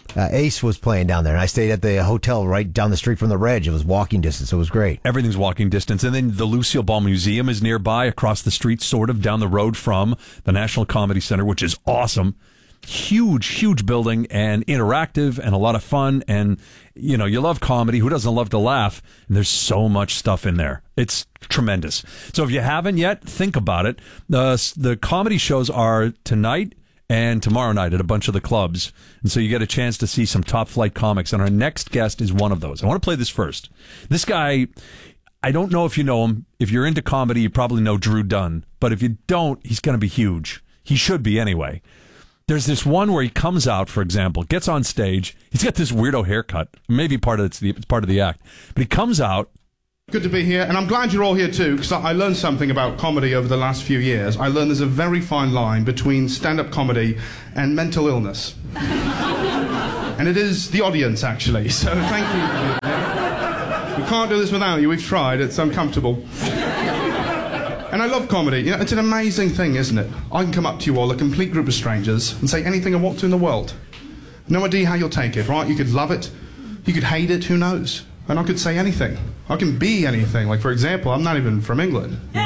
uh, Ace was playing down there, and I stayed at the hotel right down the street from the Reg. It was walking distance. It was great. Everything's walking distance. And then the Lucille Ball Museum is nearby, across the street, sort of down the road from the National Comedy Center, which is awesome. Huge, huge building, and interactive, and a lot of fun. And, you know, you love comedy. Who doesn't love to laugh? And there's so much stuff in there. It's tremendous. So if you haven't yet, think about it. The, the comedy shows are tonight and tomorrow night at a bunch of the clubs. And so you get a chance to see some top flight comics. And our next guest is one of those. I want to play this first. This guy, I don't know if you know him. If you're into comedy, you probably know Drew Dunn. But if you don't, he's going to be huge. He should be anyway. There's this one where he comes out, for example, gets on stage. He's got this weirdo haircut. Maybe part of it's, the, it's part of the act. But he comes out. Good to be here, and I'm glad you're all here too, because I learned something about comedy over the last few years. I learned there's a very fine line between stand-up comedy and mental illness. And it is the audience, actually, so thank you. We can't do this without you. We've tried. It's uncomfortable. And I love comedy. You know, it's an amazing thing, isn't it? I can come up to you all, a complete group of strangers, and say anything I want to in the world. No idea how you'll take it, right? You could love it. You could hate it. Who knows? And I could say anything. I can be anything. Like, for example, I'm not even from England. You know?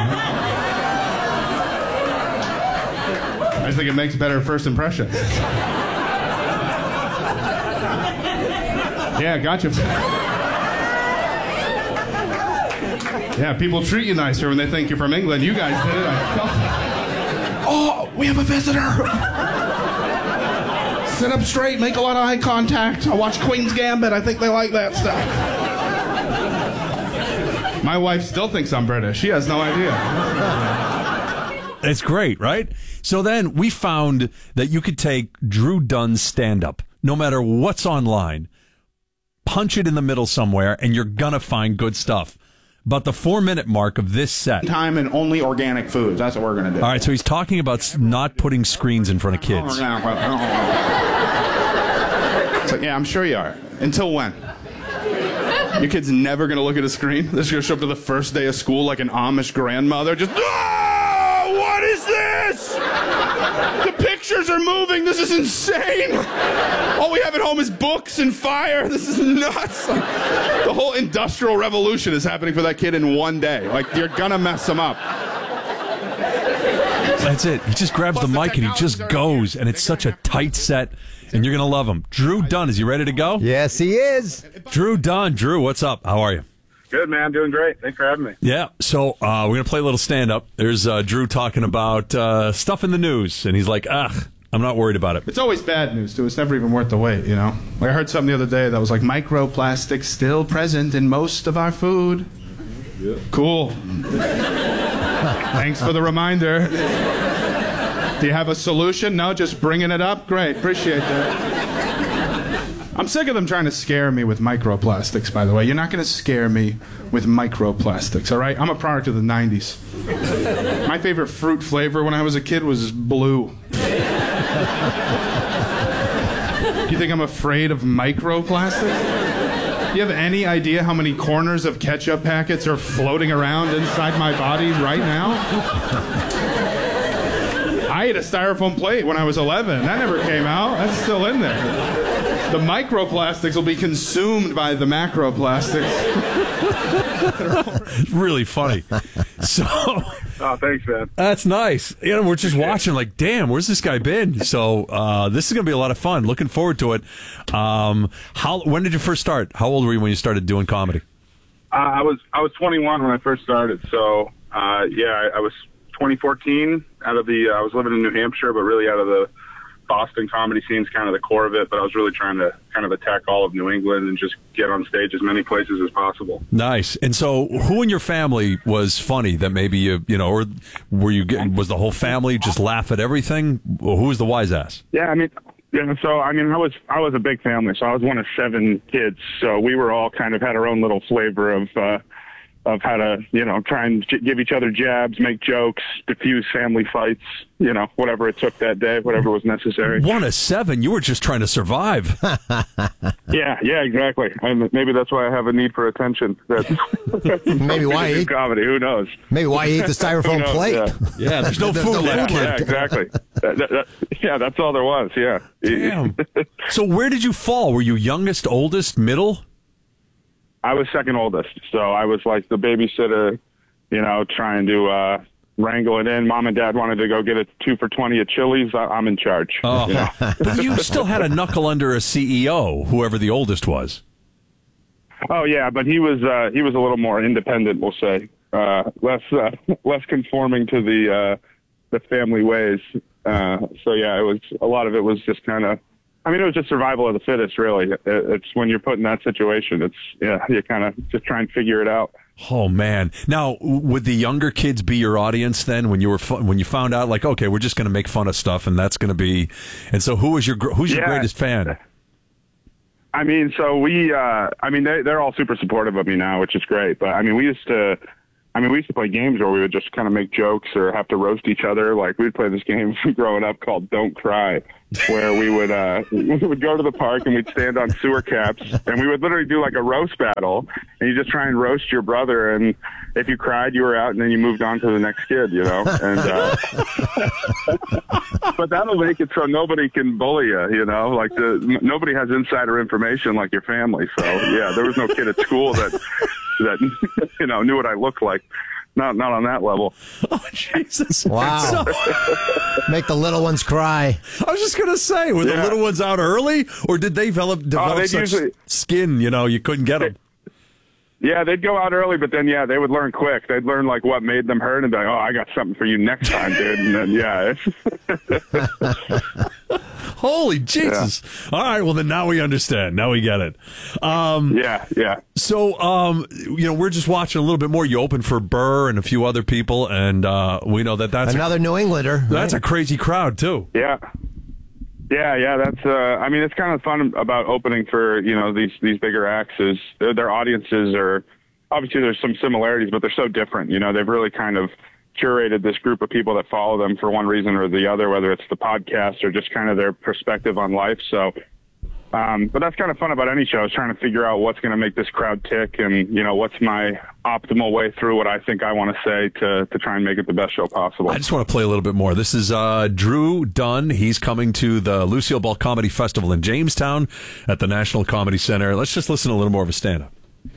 I just think it makes better first impressions. Yeah, gotcha. Yeah, people treat you nicer when they think you're from England. You guys did it. I felt it. Oh, we have a visitor. Sit up straight, make a lot of eye contact. I watch Queen's Gambit. I think they like that stuff. My wife still thinks I'm British. She has no idea. It's great, right? So then we found that you could take Drew Dunn's stand-up, no matter what's online, punch it in the middle somewhere, and you're going to find good stuff. But the four-minute mark of this set... Time and only organic foods. That's what we're going to do. All right, so he's talking about not putting screens in front of kids. It's like, yeah, I'm sure you are. Until when? Your kid's never going to look at a screen? They're just going to show up to the first day of school like an Amish grandmother. Just, oh, what is this? The pictures are moving. This is insane. All we have at home is books and fire. This is nuts. The whole industrial revolution is happening for that kid in one day. Like, you're going to mess him up. That's it. He just grabs the mic and he just goes, and it's such a tight set, and you're going to love him. Drew Dunn, is he ready to go? Yes, he is. Drew Dunn. Drew, what's up? How are you? Good, man. Doing great. Thanks for having me. Yeah. So uh, we're going to play a little stand-up. There's uh, Drew talking about uh, stuff in the news, and he's like, ugh, I'm not worried about it. It's always bad news, too. It's never even worth the wait, you know? Like, I heard something the other day that was like, microplastics still present in most of our food. Yeah. Cool. Thanks for the reminder. Do you have a solution? No, just bringing it up? Great, appreciate that. I'm sick of them trying to scare me with microplastics, by the way. You're not going to scare me with microplastics, all right? I'm a product of the nineties. My favorite fruit flavor when I was a kid was blue. Do you think I'm afraid of microplastics? Do you have any idea how many corners of ketchup packets are floating around inside my body right now? I ate a styrofoam plate when I was eleven. That never came out. That's still in there. The microplastics will be consumed by the macroplastics. Really funny. So, oh, thanks, man. That's nice. You know, we're just watching like, damn, where's this guy been? So uh, this is going to be a lot of fun. Looking forward to it. Um, how? When did you first start? How old were you when you started doing comedy? Uh, I was I was twenty-one when I first started. So uh, yeah, I, I was twenty fourteen. Out of the, uh, I was living in New Hampshire, but really out of the Boston comedy scene's kind of the core of it. But I was really trying to kind of attack all of New England and just get on stage as many places as possible. Nice. And so, who in your family was funny that maybe you, you know, or were you getting, was the whole family just laugh at everything? Who was the wise ass? Yeah, I mean, yeah. So I mean, I was I was a big family. So I was one of seven kids. So we were all kind of had our own little flavor of. Uh, of how to, you know, try and j- give each other jabs, make jokes, diffuse family fights, you know, whatever it took that day, whatever was necessary. One of seven, you were just trying to survive. yeah, yeah, exactly. And maybe that's why I have a need for attention. That's maybe why I ate comedy. Who knows? Maybe why I ate the styrofoam plate. Yeah. yeah, there's no the, food the left. Yeah, yeah, exactly. that, that, yeah, that's all there was. Yeah. Damn. So where did you fall? Were you youngest, oldest, middle? I was second oldest, so I was like the babysitter, you know, trying to uh, wrangle it in. Mom and Dad wanted to go get a two for twenty at Chili's. I, I'm in charge. Oh, you know? But you still had a knuckle under a C E O, whoever the oldest was. Oh yeah, but he was uh, he was a little more independent, we'll say, uh, less uh, less conforming to the uh, the family ways. Uh, so yeah, it was a lot of it was just kind of. I mean, it was just survival of the fittest, really. It's when you're put in that situation, it's, yeah, you kind of just try and figure it out. Oh, man. Now, would the younger kids be your audience then when you were when you found out, like, okay, we're just going to make fun of stuff and that's going to be, and so who was your, who's your yeah. greatest fan? I mean, so we, uh, I mean, they, they're all super supportive of me now, which is great. But I mean, we used to, I mean, we used to play games where we would just kind of make jokes or have to roast each other. Like we'd play this game growing up called Don't Cry, where we would uh, we would go to the park and we'd stand on sewer caps and we would literally do like a roast battle, and you just try and roast your brother, and if you cried, you were out, and then you moved on to the next kid, you know. And uh, but that'll make it so nobody can bully you, you know. Like the n- nobody has insider information like your family. So yeah, there was no kid at school that that you know knew what I looked like. Not not on that level. Oh, Jesus. Wow. So, make the little ones cry. I was just going to say, were yeah. the little ones out early, or did they develop, develop oh, such usually, skin, you know, you couldn't get them? Yeah, they'd go out early, but then, yeah, they would learn quick. They'd learn, like, what made them hurt and be like, oh, I got something for you next time, dude. And then, yeah. Holy Jesus. Yeah. All right, well, then now we understand. Now we get it. Um, yeah, yeah. So, um, you know, we're just watching a little bit more. You opened for Burr and a few other people, and uh, we know that that's... Another a, New Englander. That's right? a crazy crowd, too. Yeah. Yeah, yeah, that's. Uh, I mean, it's kind of fun about opening for you know these these bigger acts. Is their, their audiences are obviously there's some similarities, but they're so different. You know, they've really kind of curated this group of people that follow them for one reason or the other, whether it's the podcast or just kind of their perspective on life. So, um, but that's kind of fun about any show is trying to figure out what's going to make this crowd tick, and you know what's my optimal way through what I think I want to say to to try and make it the best show possible. I just want to play a little bit more. This is uh, Drew Dunn. He's coming to the Lucille Ball Comedy Festival in Jamestown at the National Comedy Center. Let's just listen to a little more of a stand-up.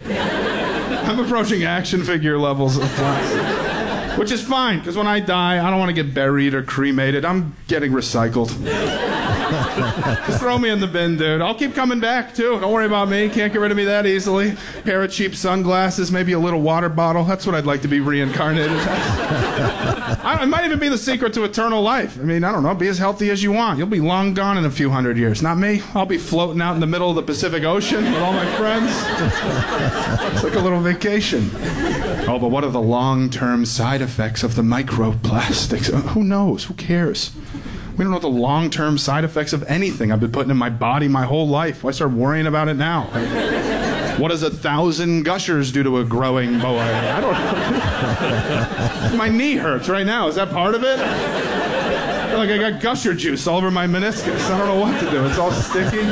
I'm approaching action figure levels of class, which is fine, because when I die, I don't want to get buried or cremated. I'm getting recycled. Just throw me in the bin, dude. I'll keep coming back, too. Don't worry about me. Can't get rid of me that easily. Pair of cheap sunglasses, maybe a little water bottle. That's what I'd like to be reincarnated as. I, it might even be the secret to eternal life. I mean, I don't know. Be as healthy as you want. You'll be long gone in a few hundred years. Not me. I'll be floating out in the middle of the Pacific Ocean with all my friends. It's like a little vacation. Oh, but what are the long-term side effects of the microplastics? Who knows? Who cares? We don't know the long-term side effects of anything I've been putting in my body my whole life. Why start worrying about it now? What does a thousand gushers do to a growing boy? I don't know. My knee hurts right now. Is that part of it? I feel like I got gusher juice all over my meniscus. I don't know what to do. It's all sticky.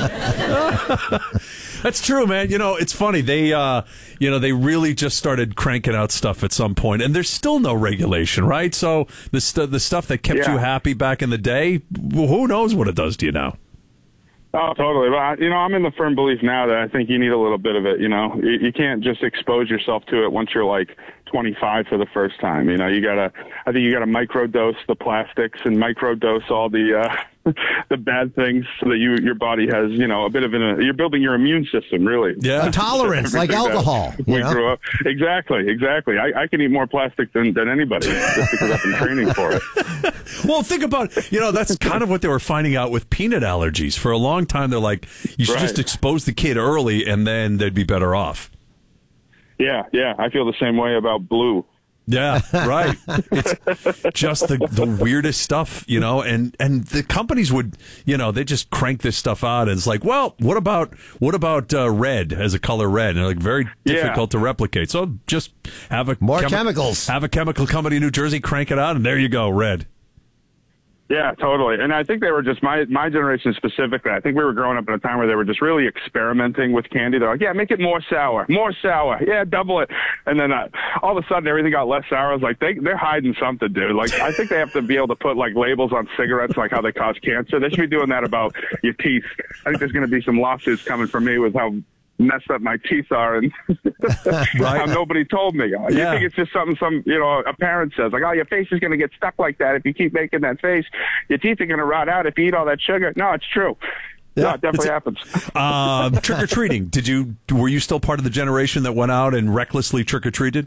That's true, man. You know, it's funny. They, uh, you know, they really just started cranking out stuff at some point, and there's still no regulation, right? So the st- the stuff that kept yeah. you happy back in the day, who knows what it does to you now? Oh, totally. But, you know, I'm in the firm belief now that I think you need a little bit of it, you know. You, you can't just expose yourself to it once you're, like, twenty-five for the first time. You know, you got to, I think you got to microdose the plastics and microdose all the, uh, the bad things so that you, your body has, you know, a bit of an, you're building your immune system, really. Yeah. A tolerance, like alcohol. We you know? grew up. Exactly, exactly. I, I can eat more plastic than, than anybody just because I've been training for it. Well, think about, you know, that's kind of what they were finding out with peanut allergies. For a long time, they're like, you should right. just expose the kid early and then they'd be better off. Yeah, yeah. I feel the same way about blue. Yeah, right. It's just the, the weirdest stuff, you know, and, and the companies would, you know, they just crank this stuff out, and it's like, well, what about what about uh, red as a color red? And they're like very difficult yeah. to replicate. So just have a more chemi- chemicals. Have a chemical company in New Jersey crank it out, and there you go, red. Yeah, totally. And I think they were just my my generation specifically. I think we were growing up in a time where they were just really experimenting with candy. They're like, yeah, make it more sour, more sour. Yeah, double it. And then uh, all of a sudden everything got less sour. I was like, they, they're hiding something, dude. Like, I think they have to be able to put like labels on cigarettes, like how they cause cancer. They should be doing that about your teeth. I think there's going to be some lawsuits coming from me with how messed up my teeth are and Right. how nobody told me. You Yeah. think it's just something some you know a parent says, like, oh, your face is going to get stuck like that if you keep making that face. Your teeth are going to rot out if you eat all that sugar. No, it's true. Yeah, no, it definitely happens. Uh, trick or treating. Did you? Were you still part of the generation that went out and recklessly trick or treated?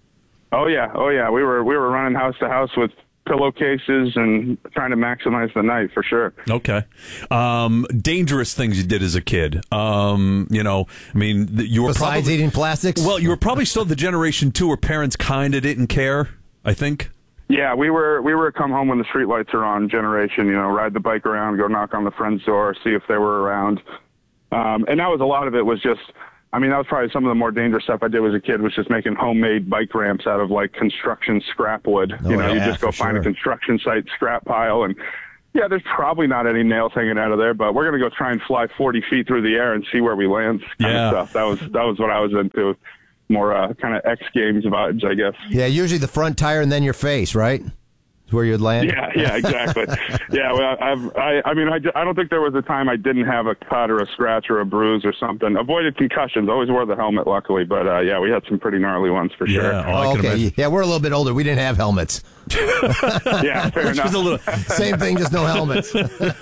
Oh yeah, oh yeah. We were we were running house to house with pillowcases and trying to maximize the night for sure. Okay. Um, dangerous things you did as a kid. Um, you know, I mean, th- you were Besides probably, eating plastics? Well, you were probably still the generation too where parents kind of didn't care, I think. Yeah, we were we were a come home when the streetlights are on generation. You know, ride the bike around, go knock on the friend's door, see if they were around. Um, and that was a lot of it was just. I mean, that was probably some of the more dangerous stuff I did as a kid was just making homemade bike ramps out of like construction scrap wood. Oh, you know, yeah, you just go for find sure. a construction site scrap pile and yeah, there's probably not any nails hanging out of there, but we're going to go try and fly forty feet through the air and see where we land kind Yeah. of stuff. That was, that was what I was into. More uh, kind of X Games vibes, I guess. Yeah, usually the front tire and then your face, right? Is where you'd land. Yeah, yeah, exactly. yeah, well, I've, I, I mean, I, I don't think there was a time I didn't have a cut or a scratch or a bruise or something. Avoided concussions. Always wore the helmet, luckily. But uh, yeah, we had some pretty gnarly ones for sure. Yeah, oh, I can okay. imagine. Yeah, we're a little bit older. We didn't have helmets. Yeah, fair Which was enough. a little, Same thing, just no helmets.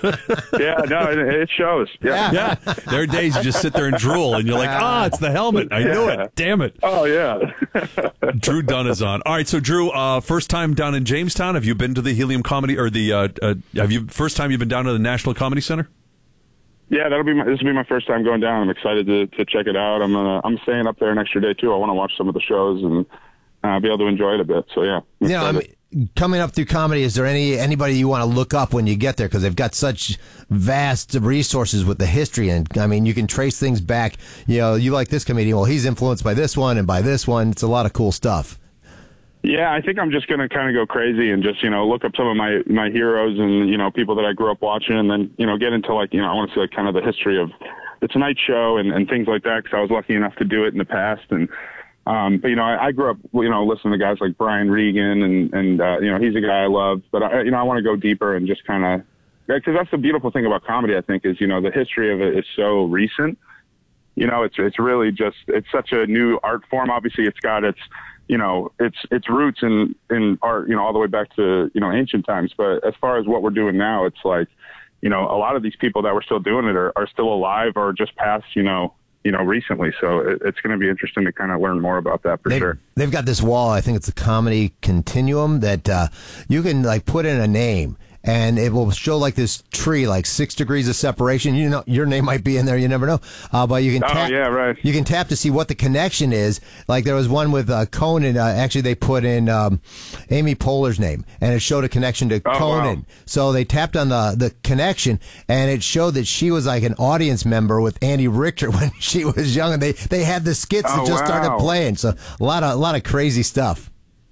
yeah, no, it, it shows. Yeah. yeah, there are days you just sit there and drool, and you're like, ah, it's the helmet. I knew Yeah. it. Damn it. Oh yeah. Drew Dunn is on. All right, so Drew, uh, first time down in Jamestown. Have you been to the Helium Comedy or the? Uh, uh, have you first time you've been down to the National Comedy Center? Yeah, that'll be my, this will be my first time going down. I'm excited to, to check it out. I'm gonna I'm staying up there an extra day too. I want to watch some of the shows and uh, be able to enjoy it a bit. So yeah. I'm You know, I excited. mean, coming up through comedy, is there any anybody you want to look up when you get there? Because they've got such vast resources with the history, and I mean, you can trace things back. You know, you like this comedian, well, he's influenced by this one and by this one. It's a lot of cool stuff. Yeah, I think I'm just going to kind of go crazy and just, you know, look up some of my, my heroes and, you know, people that I grew up watching and then, you know, get into like, you know, I want to see like kind of the history of the Tonight Show and, and things like that because I was lucky enough to do it in the past. And, um, but, you know, I, I grew up, you know, listening to guys like Brian Regan and, and uh, you know, he's a guy I love. But, I, you know, I want to go deeper and just kind of, because that's the beautiful thing about comedy, I think, is, you know, the history of it is so recent. You know, it's it's really just, it's such a new art form. Obviously, it's got its, you know, its its roots in, in art, you know, all the way back to, you know, ancient times. But as far as what we're doing now, it's like, you know, a lot of these people that were still doing it are, are still alive or just passed, you know, you know, recently. So it, it's going to be interesting to kind of learn more about that for They've, sure. they've got this wall, I think it's the Comedy Continuum, that uh, you can like put in a name. And it will show like this tree, like six degrees of separation. You know, your name might be in there. You never know. Uh, but you can Oh, tap, yeah, right. You can tap to see what the connection is. Like there was one with uh, Conan. Uh, actually, they put in um, Amy Poehler's name, and it showed a connection to Oh, Conan. wow. So they tapped on the the connection, and it showed that she was like an audience member with Andy Richter when she was young, and they they had the skits that Oh, just started wow. playing. So a lot of a lot of crazy stuff.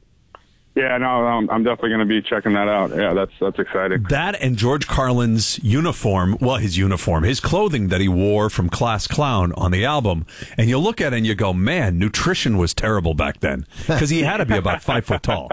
Yeah, no, I'm, I'm definitely going to be checking that out. Yeah, that's that's exciting. That and George Carlin's uniform, well, his uniform, his clothing that he wore from Class Clown on the album. And you look at it and you go, man, nutrition was terrible back then. Because he had to be about five foot tall.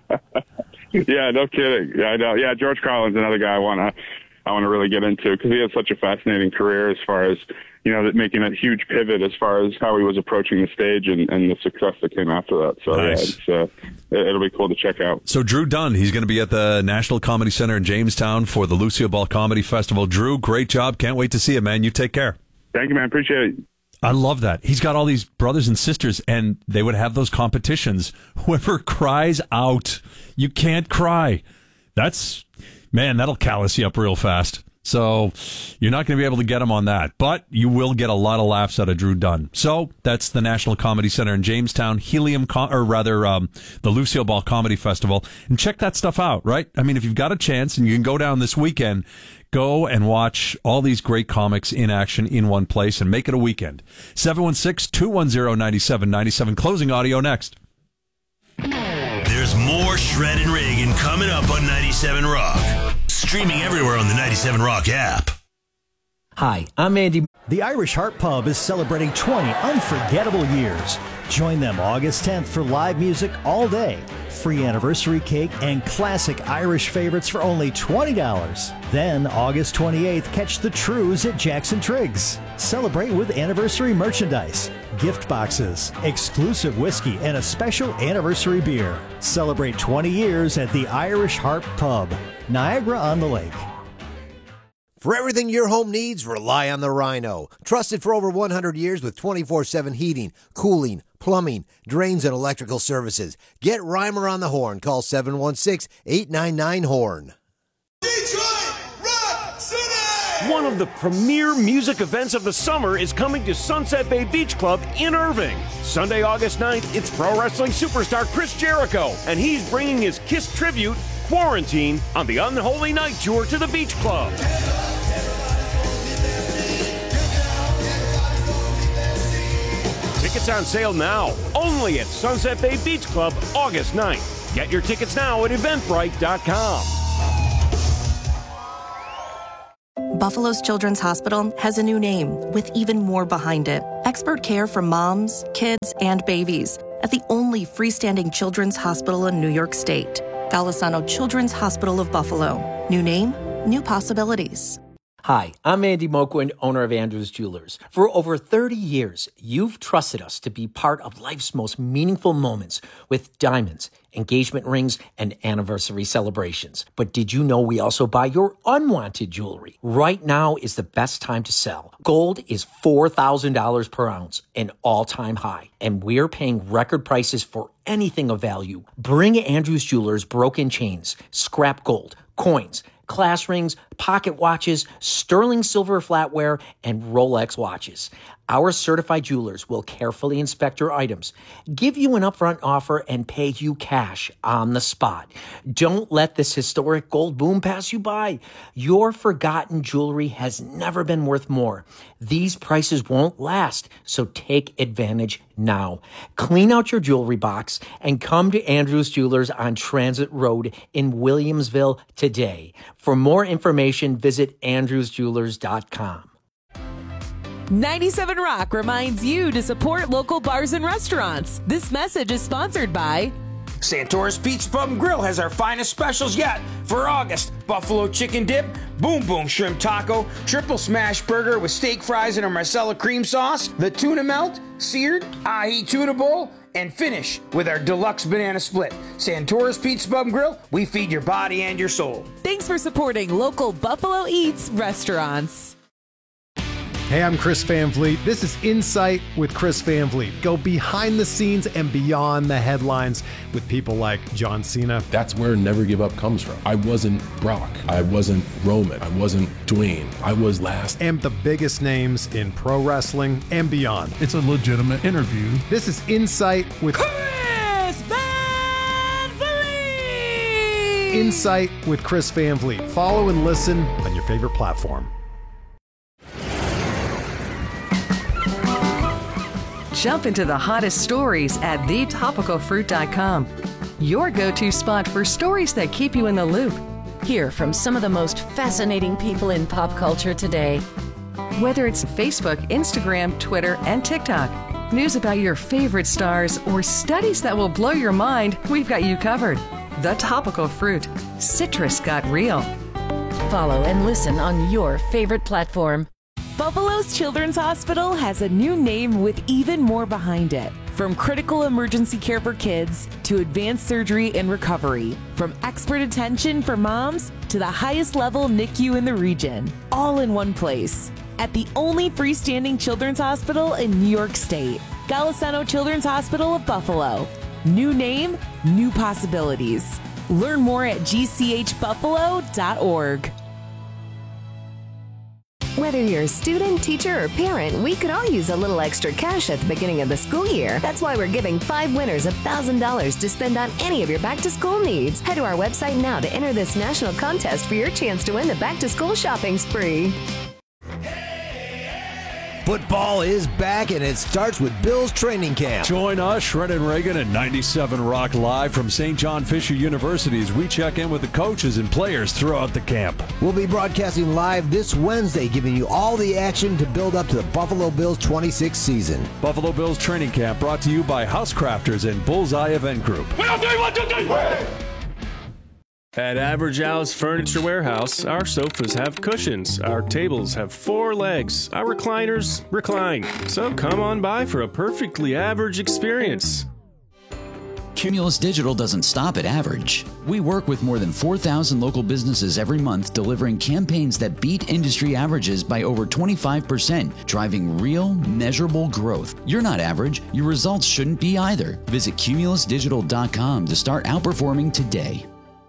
Yeah, no kidding. Yeah, I know. Yeah, George Carlin's another guy I want to I want to really get into because he had such a fascinating career as far as, you know, that making a huge pivot as far as how he was approaching the stage and, and the success that came after that. So Nice. yeah, it's, uh, it, it'll be cool to check out. So Drew Dunn, he's going to be at the National Comedy Center in Jamestown for the Lucille Ball Comedy Festival. Drew, great job. Can't wait to see you, man. You take care. Thank you, man. Appreciate it. I love that. He's got all these brothers and sisters, and they would have those competitions. Whoever cries out, you can't cry. That's, man, that'll callous you up real fast. So you're not going to be able to get him on that, but you will get a lot of laughs out of Drew Dunn. So that's the National Comedy Center in Jamestown, Helium, Com- or rather, um, the Lucille Ball Comedy Festival, and check that stuff out, right? I mean, if you've got a chance and you can go down this weekend, go and watch all these great comics in action in one place and make it a weekend. seven one six, two one zero, nine seven nine seven. Closing audio next. There's more Shred and Reagan coming up on ninety-seven Rock. Streaming everywhere on the ninety-seven Rock app. Hi, I'm Andy. The Irish Heart Pub is celebrating twenty unforgettable years. Join them August tenth for live music all day, free anniversary cake, and classic Irish favorites for only twenty dollars. Then, August twenty-eighth, catch the Trues at Jackson Triggs. Celebrate with anniversary merchandise, gift boxes, exclusive whiskey, and a special anniversary beer. Celebrate twenty years at the Irish Heart Pub, Niagara on the Lake. For everything your home needs, rely on the Rhino. Trusted for over one hundred years with twenty-four seven heating, cooling, plumbing, drains, and electrical services. Get Reimer on the horn. Call seven one six, eight nine nine, horn. One of the premier music events of the summer is coming to Sunset Bay Beach Club in Irving. Sunday, August ninth, it's pro wrestling superstar Chris Jericho, and he's bringing his Kiss tribute, Quarantine, on the Unholy Night Tour to the Beach Club. Tickets on sale now, only at Sunset Bay Beach Club, August ninth. Get your tickets now at eventbrite dot com. Buffalo's Children's Hospital has a new name with even more behind it. Expert care for moms, kids, and babies at the only freestanding children's hospital in New York State. Golisano Children's Hospital of Buffalo. New name, new possibilities. Hi, I'm Andy Moquin, owner of Andrews Jewelers. For over thirty years, you've trusted us to be part of life's most meaningful moments with diamonds, engagement rings, and anniversary celebrations. But did you know we also buy your unwanted jewelry? Right now is the best time to sell. Gold is four thousand dollars per ounce, an all-time high, and we're paying record prices for anything of value. Bring Andrews Jewelers broken chains, scrap gold, coins, class rings, pocket watches, sterling silver flatware, and Rolex watches. Our certified jewelers will carefully inspect your items, give you an upfront offer, and pay you cash on the spot. Don't let this historic gold boom pass you by. Your forgotten jewelry has never been worth more. These prices won't last, so take advantage now. Clean out your jewelry box and come to Andrews Jewelers on Transit Road in Williamsville today. For more information, visit andrews jewelers dot com. ninety-seven Rock reminds you to support local bars and restaurants. This message is sponsored by Santora's Pizza Pub and Grill has our finest specials yet for August. Buffalo chicken dip, boom boom shrimp taco, triple smash burger with steak fries and a Marcella cream sauce, the tuna melt, seared, ahi tuna bowl, and finish with our deluxe banana split. Santora's Pizza Pub and Grill, we feed your body and your soul. Thanks for supporting local Buffalo Eats restaurants. Hey, I'm Chris Van Vliet. This is Insight with Chris Van Vliet. Go behind the scenes and beyond the headlines with people like John Cena. That's where Never Give Up comes from. I wasn't Brock. I wasn't Roman. I wasn't Dwayne. I was last. And the biggest names in pro wrestling and beyond. It's a legitimate interview. This is Insight with Chris Van Vliet. Insight with Chris Van Vliet. Follow and listen on your favorite platform. Jump into the hottest stories at the topical fruit dot com. Your go-to spot for stories that keep you in the loop. Hear from some of the most fascinating people in pop culture today. Whether it's Facebook, Instagram, Twitter, and TikTok, news about your favorite stars, or studies that will blow your mind, we've got you covered. The Topical Fruit. Citrus got real. Follow and listen on your favorite platform. Buffalo's Children's Hospital has a new name with even more behind it. From critical emergency care for kids to advanced surgery and recovery, from expert attention for moms to the highest level N I C U in the region, all in one place. At the only freestanding children's hospital in New York State, Golisano Children's Hospital of Buffalo. New name, new possibilities. Learn more at g c h buffalo dot org. Whether you're a student, teacher, or parent, we could all use a little extra cash at the beginning of the school year. That's why we're giving five winners one thousand dollars to spend on any of your back-to-school needs. Head to our website now to enter this national contest for your chance to win the back-to-school shopping spree. Football is back, and it starts with Bills training camp. Join us, Shred and Reagan, at ninety-seven Rock Live from Saint John Fisher University as we check in with the coaches and players throughout the camp. We'll be broadcasting live this Wednesday, giving you all the action to build up to the Buffalo Bills twenty-sixth season. Buffalo Bills training camp brought to you by Housecrafters and Bullseye Event Group. One, two, three, one, two, three. At Average Al's Furniture Warehouse, our sofas have cushions, our tables have four legs, our recliners recline. So come on by for a perfectly average experience. Cumulus Digital doesn't stop at average. We work with more than four thousand local businesses every month, delivering campaigns that beat industry averages by over twenty-five percent, driving real, measurable growth. You're not average. Your results shouldn't be either. Visit cumulus digital dot com to start outperforming today.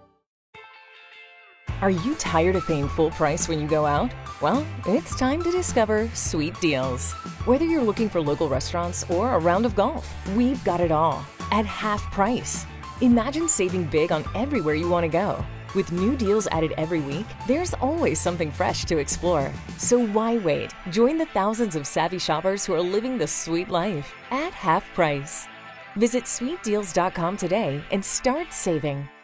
Are you tired of paying full price when you go out? Well, it's time to discover Sweet Deals. Whether you're looking for local restaurants or a round of golf, we've got it all at half price. Imagine saving big on everywhere you want to go. With new deals added every week, there's always something fresh to explore. So why wait? Join the thousands of savvy shoppers who are living the sweet life at half price. Visit sweet deals dot com today and start saving.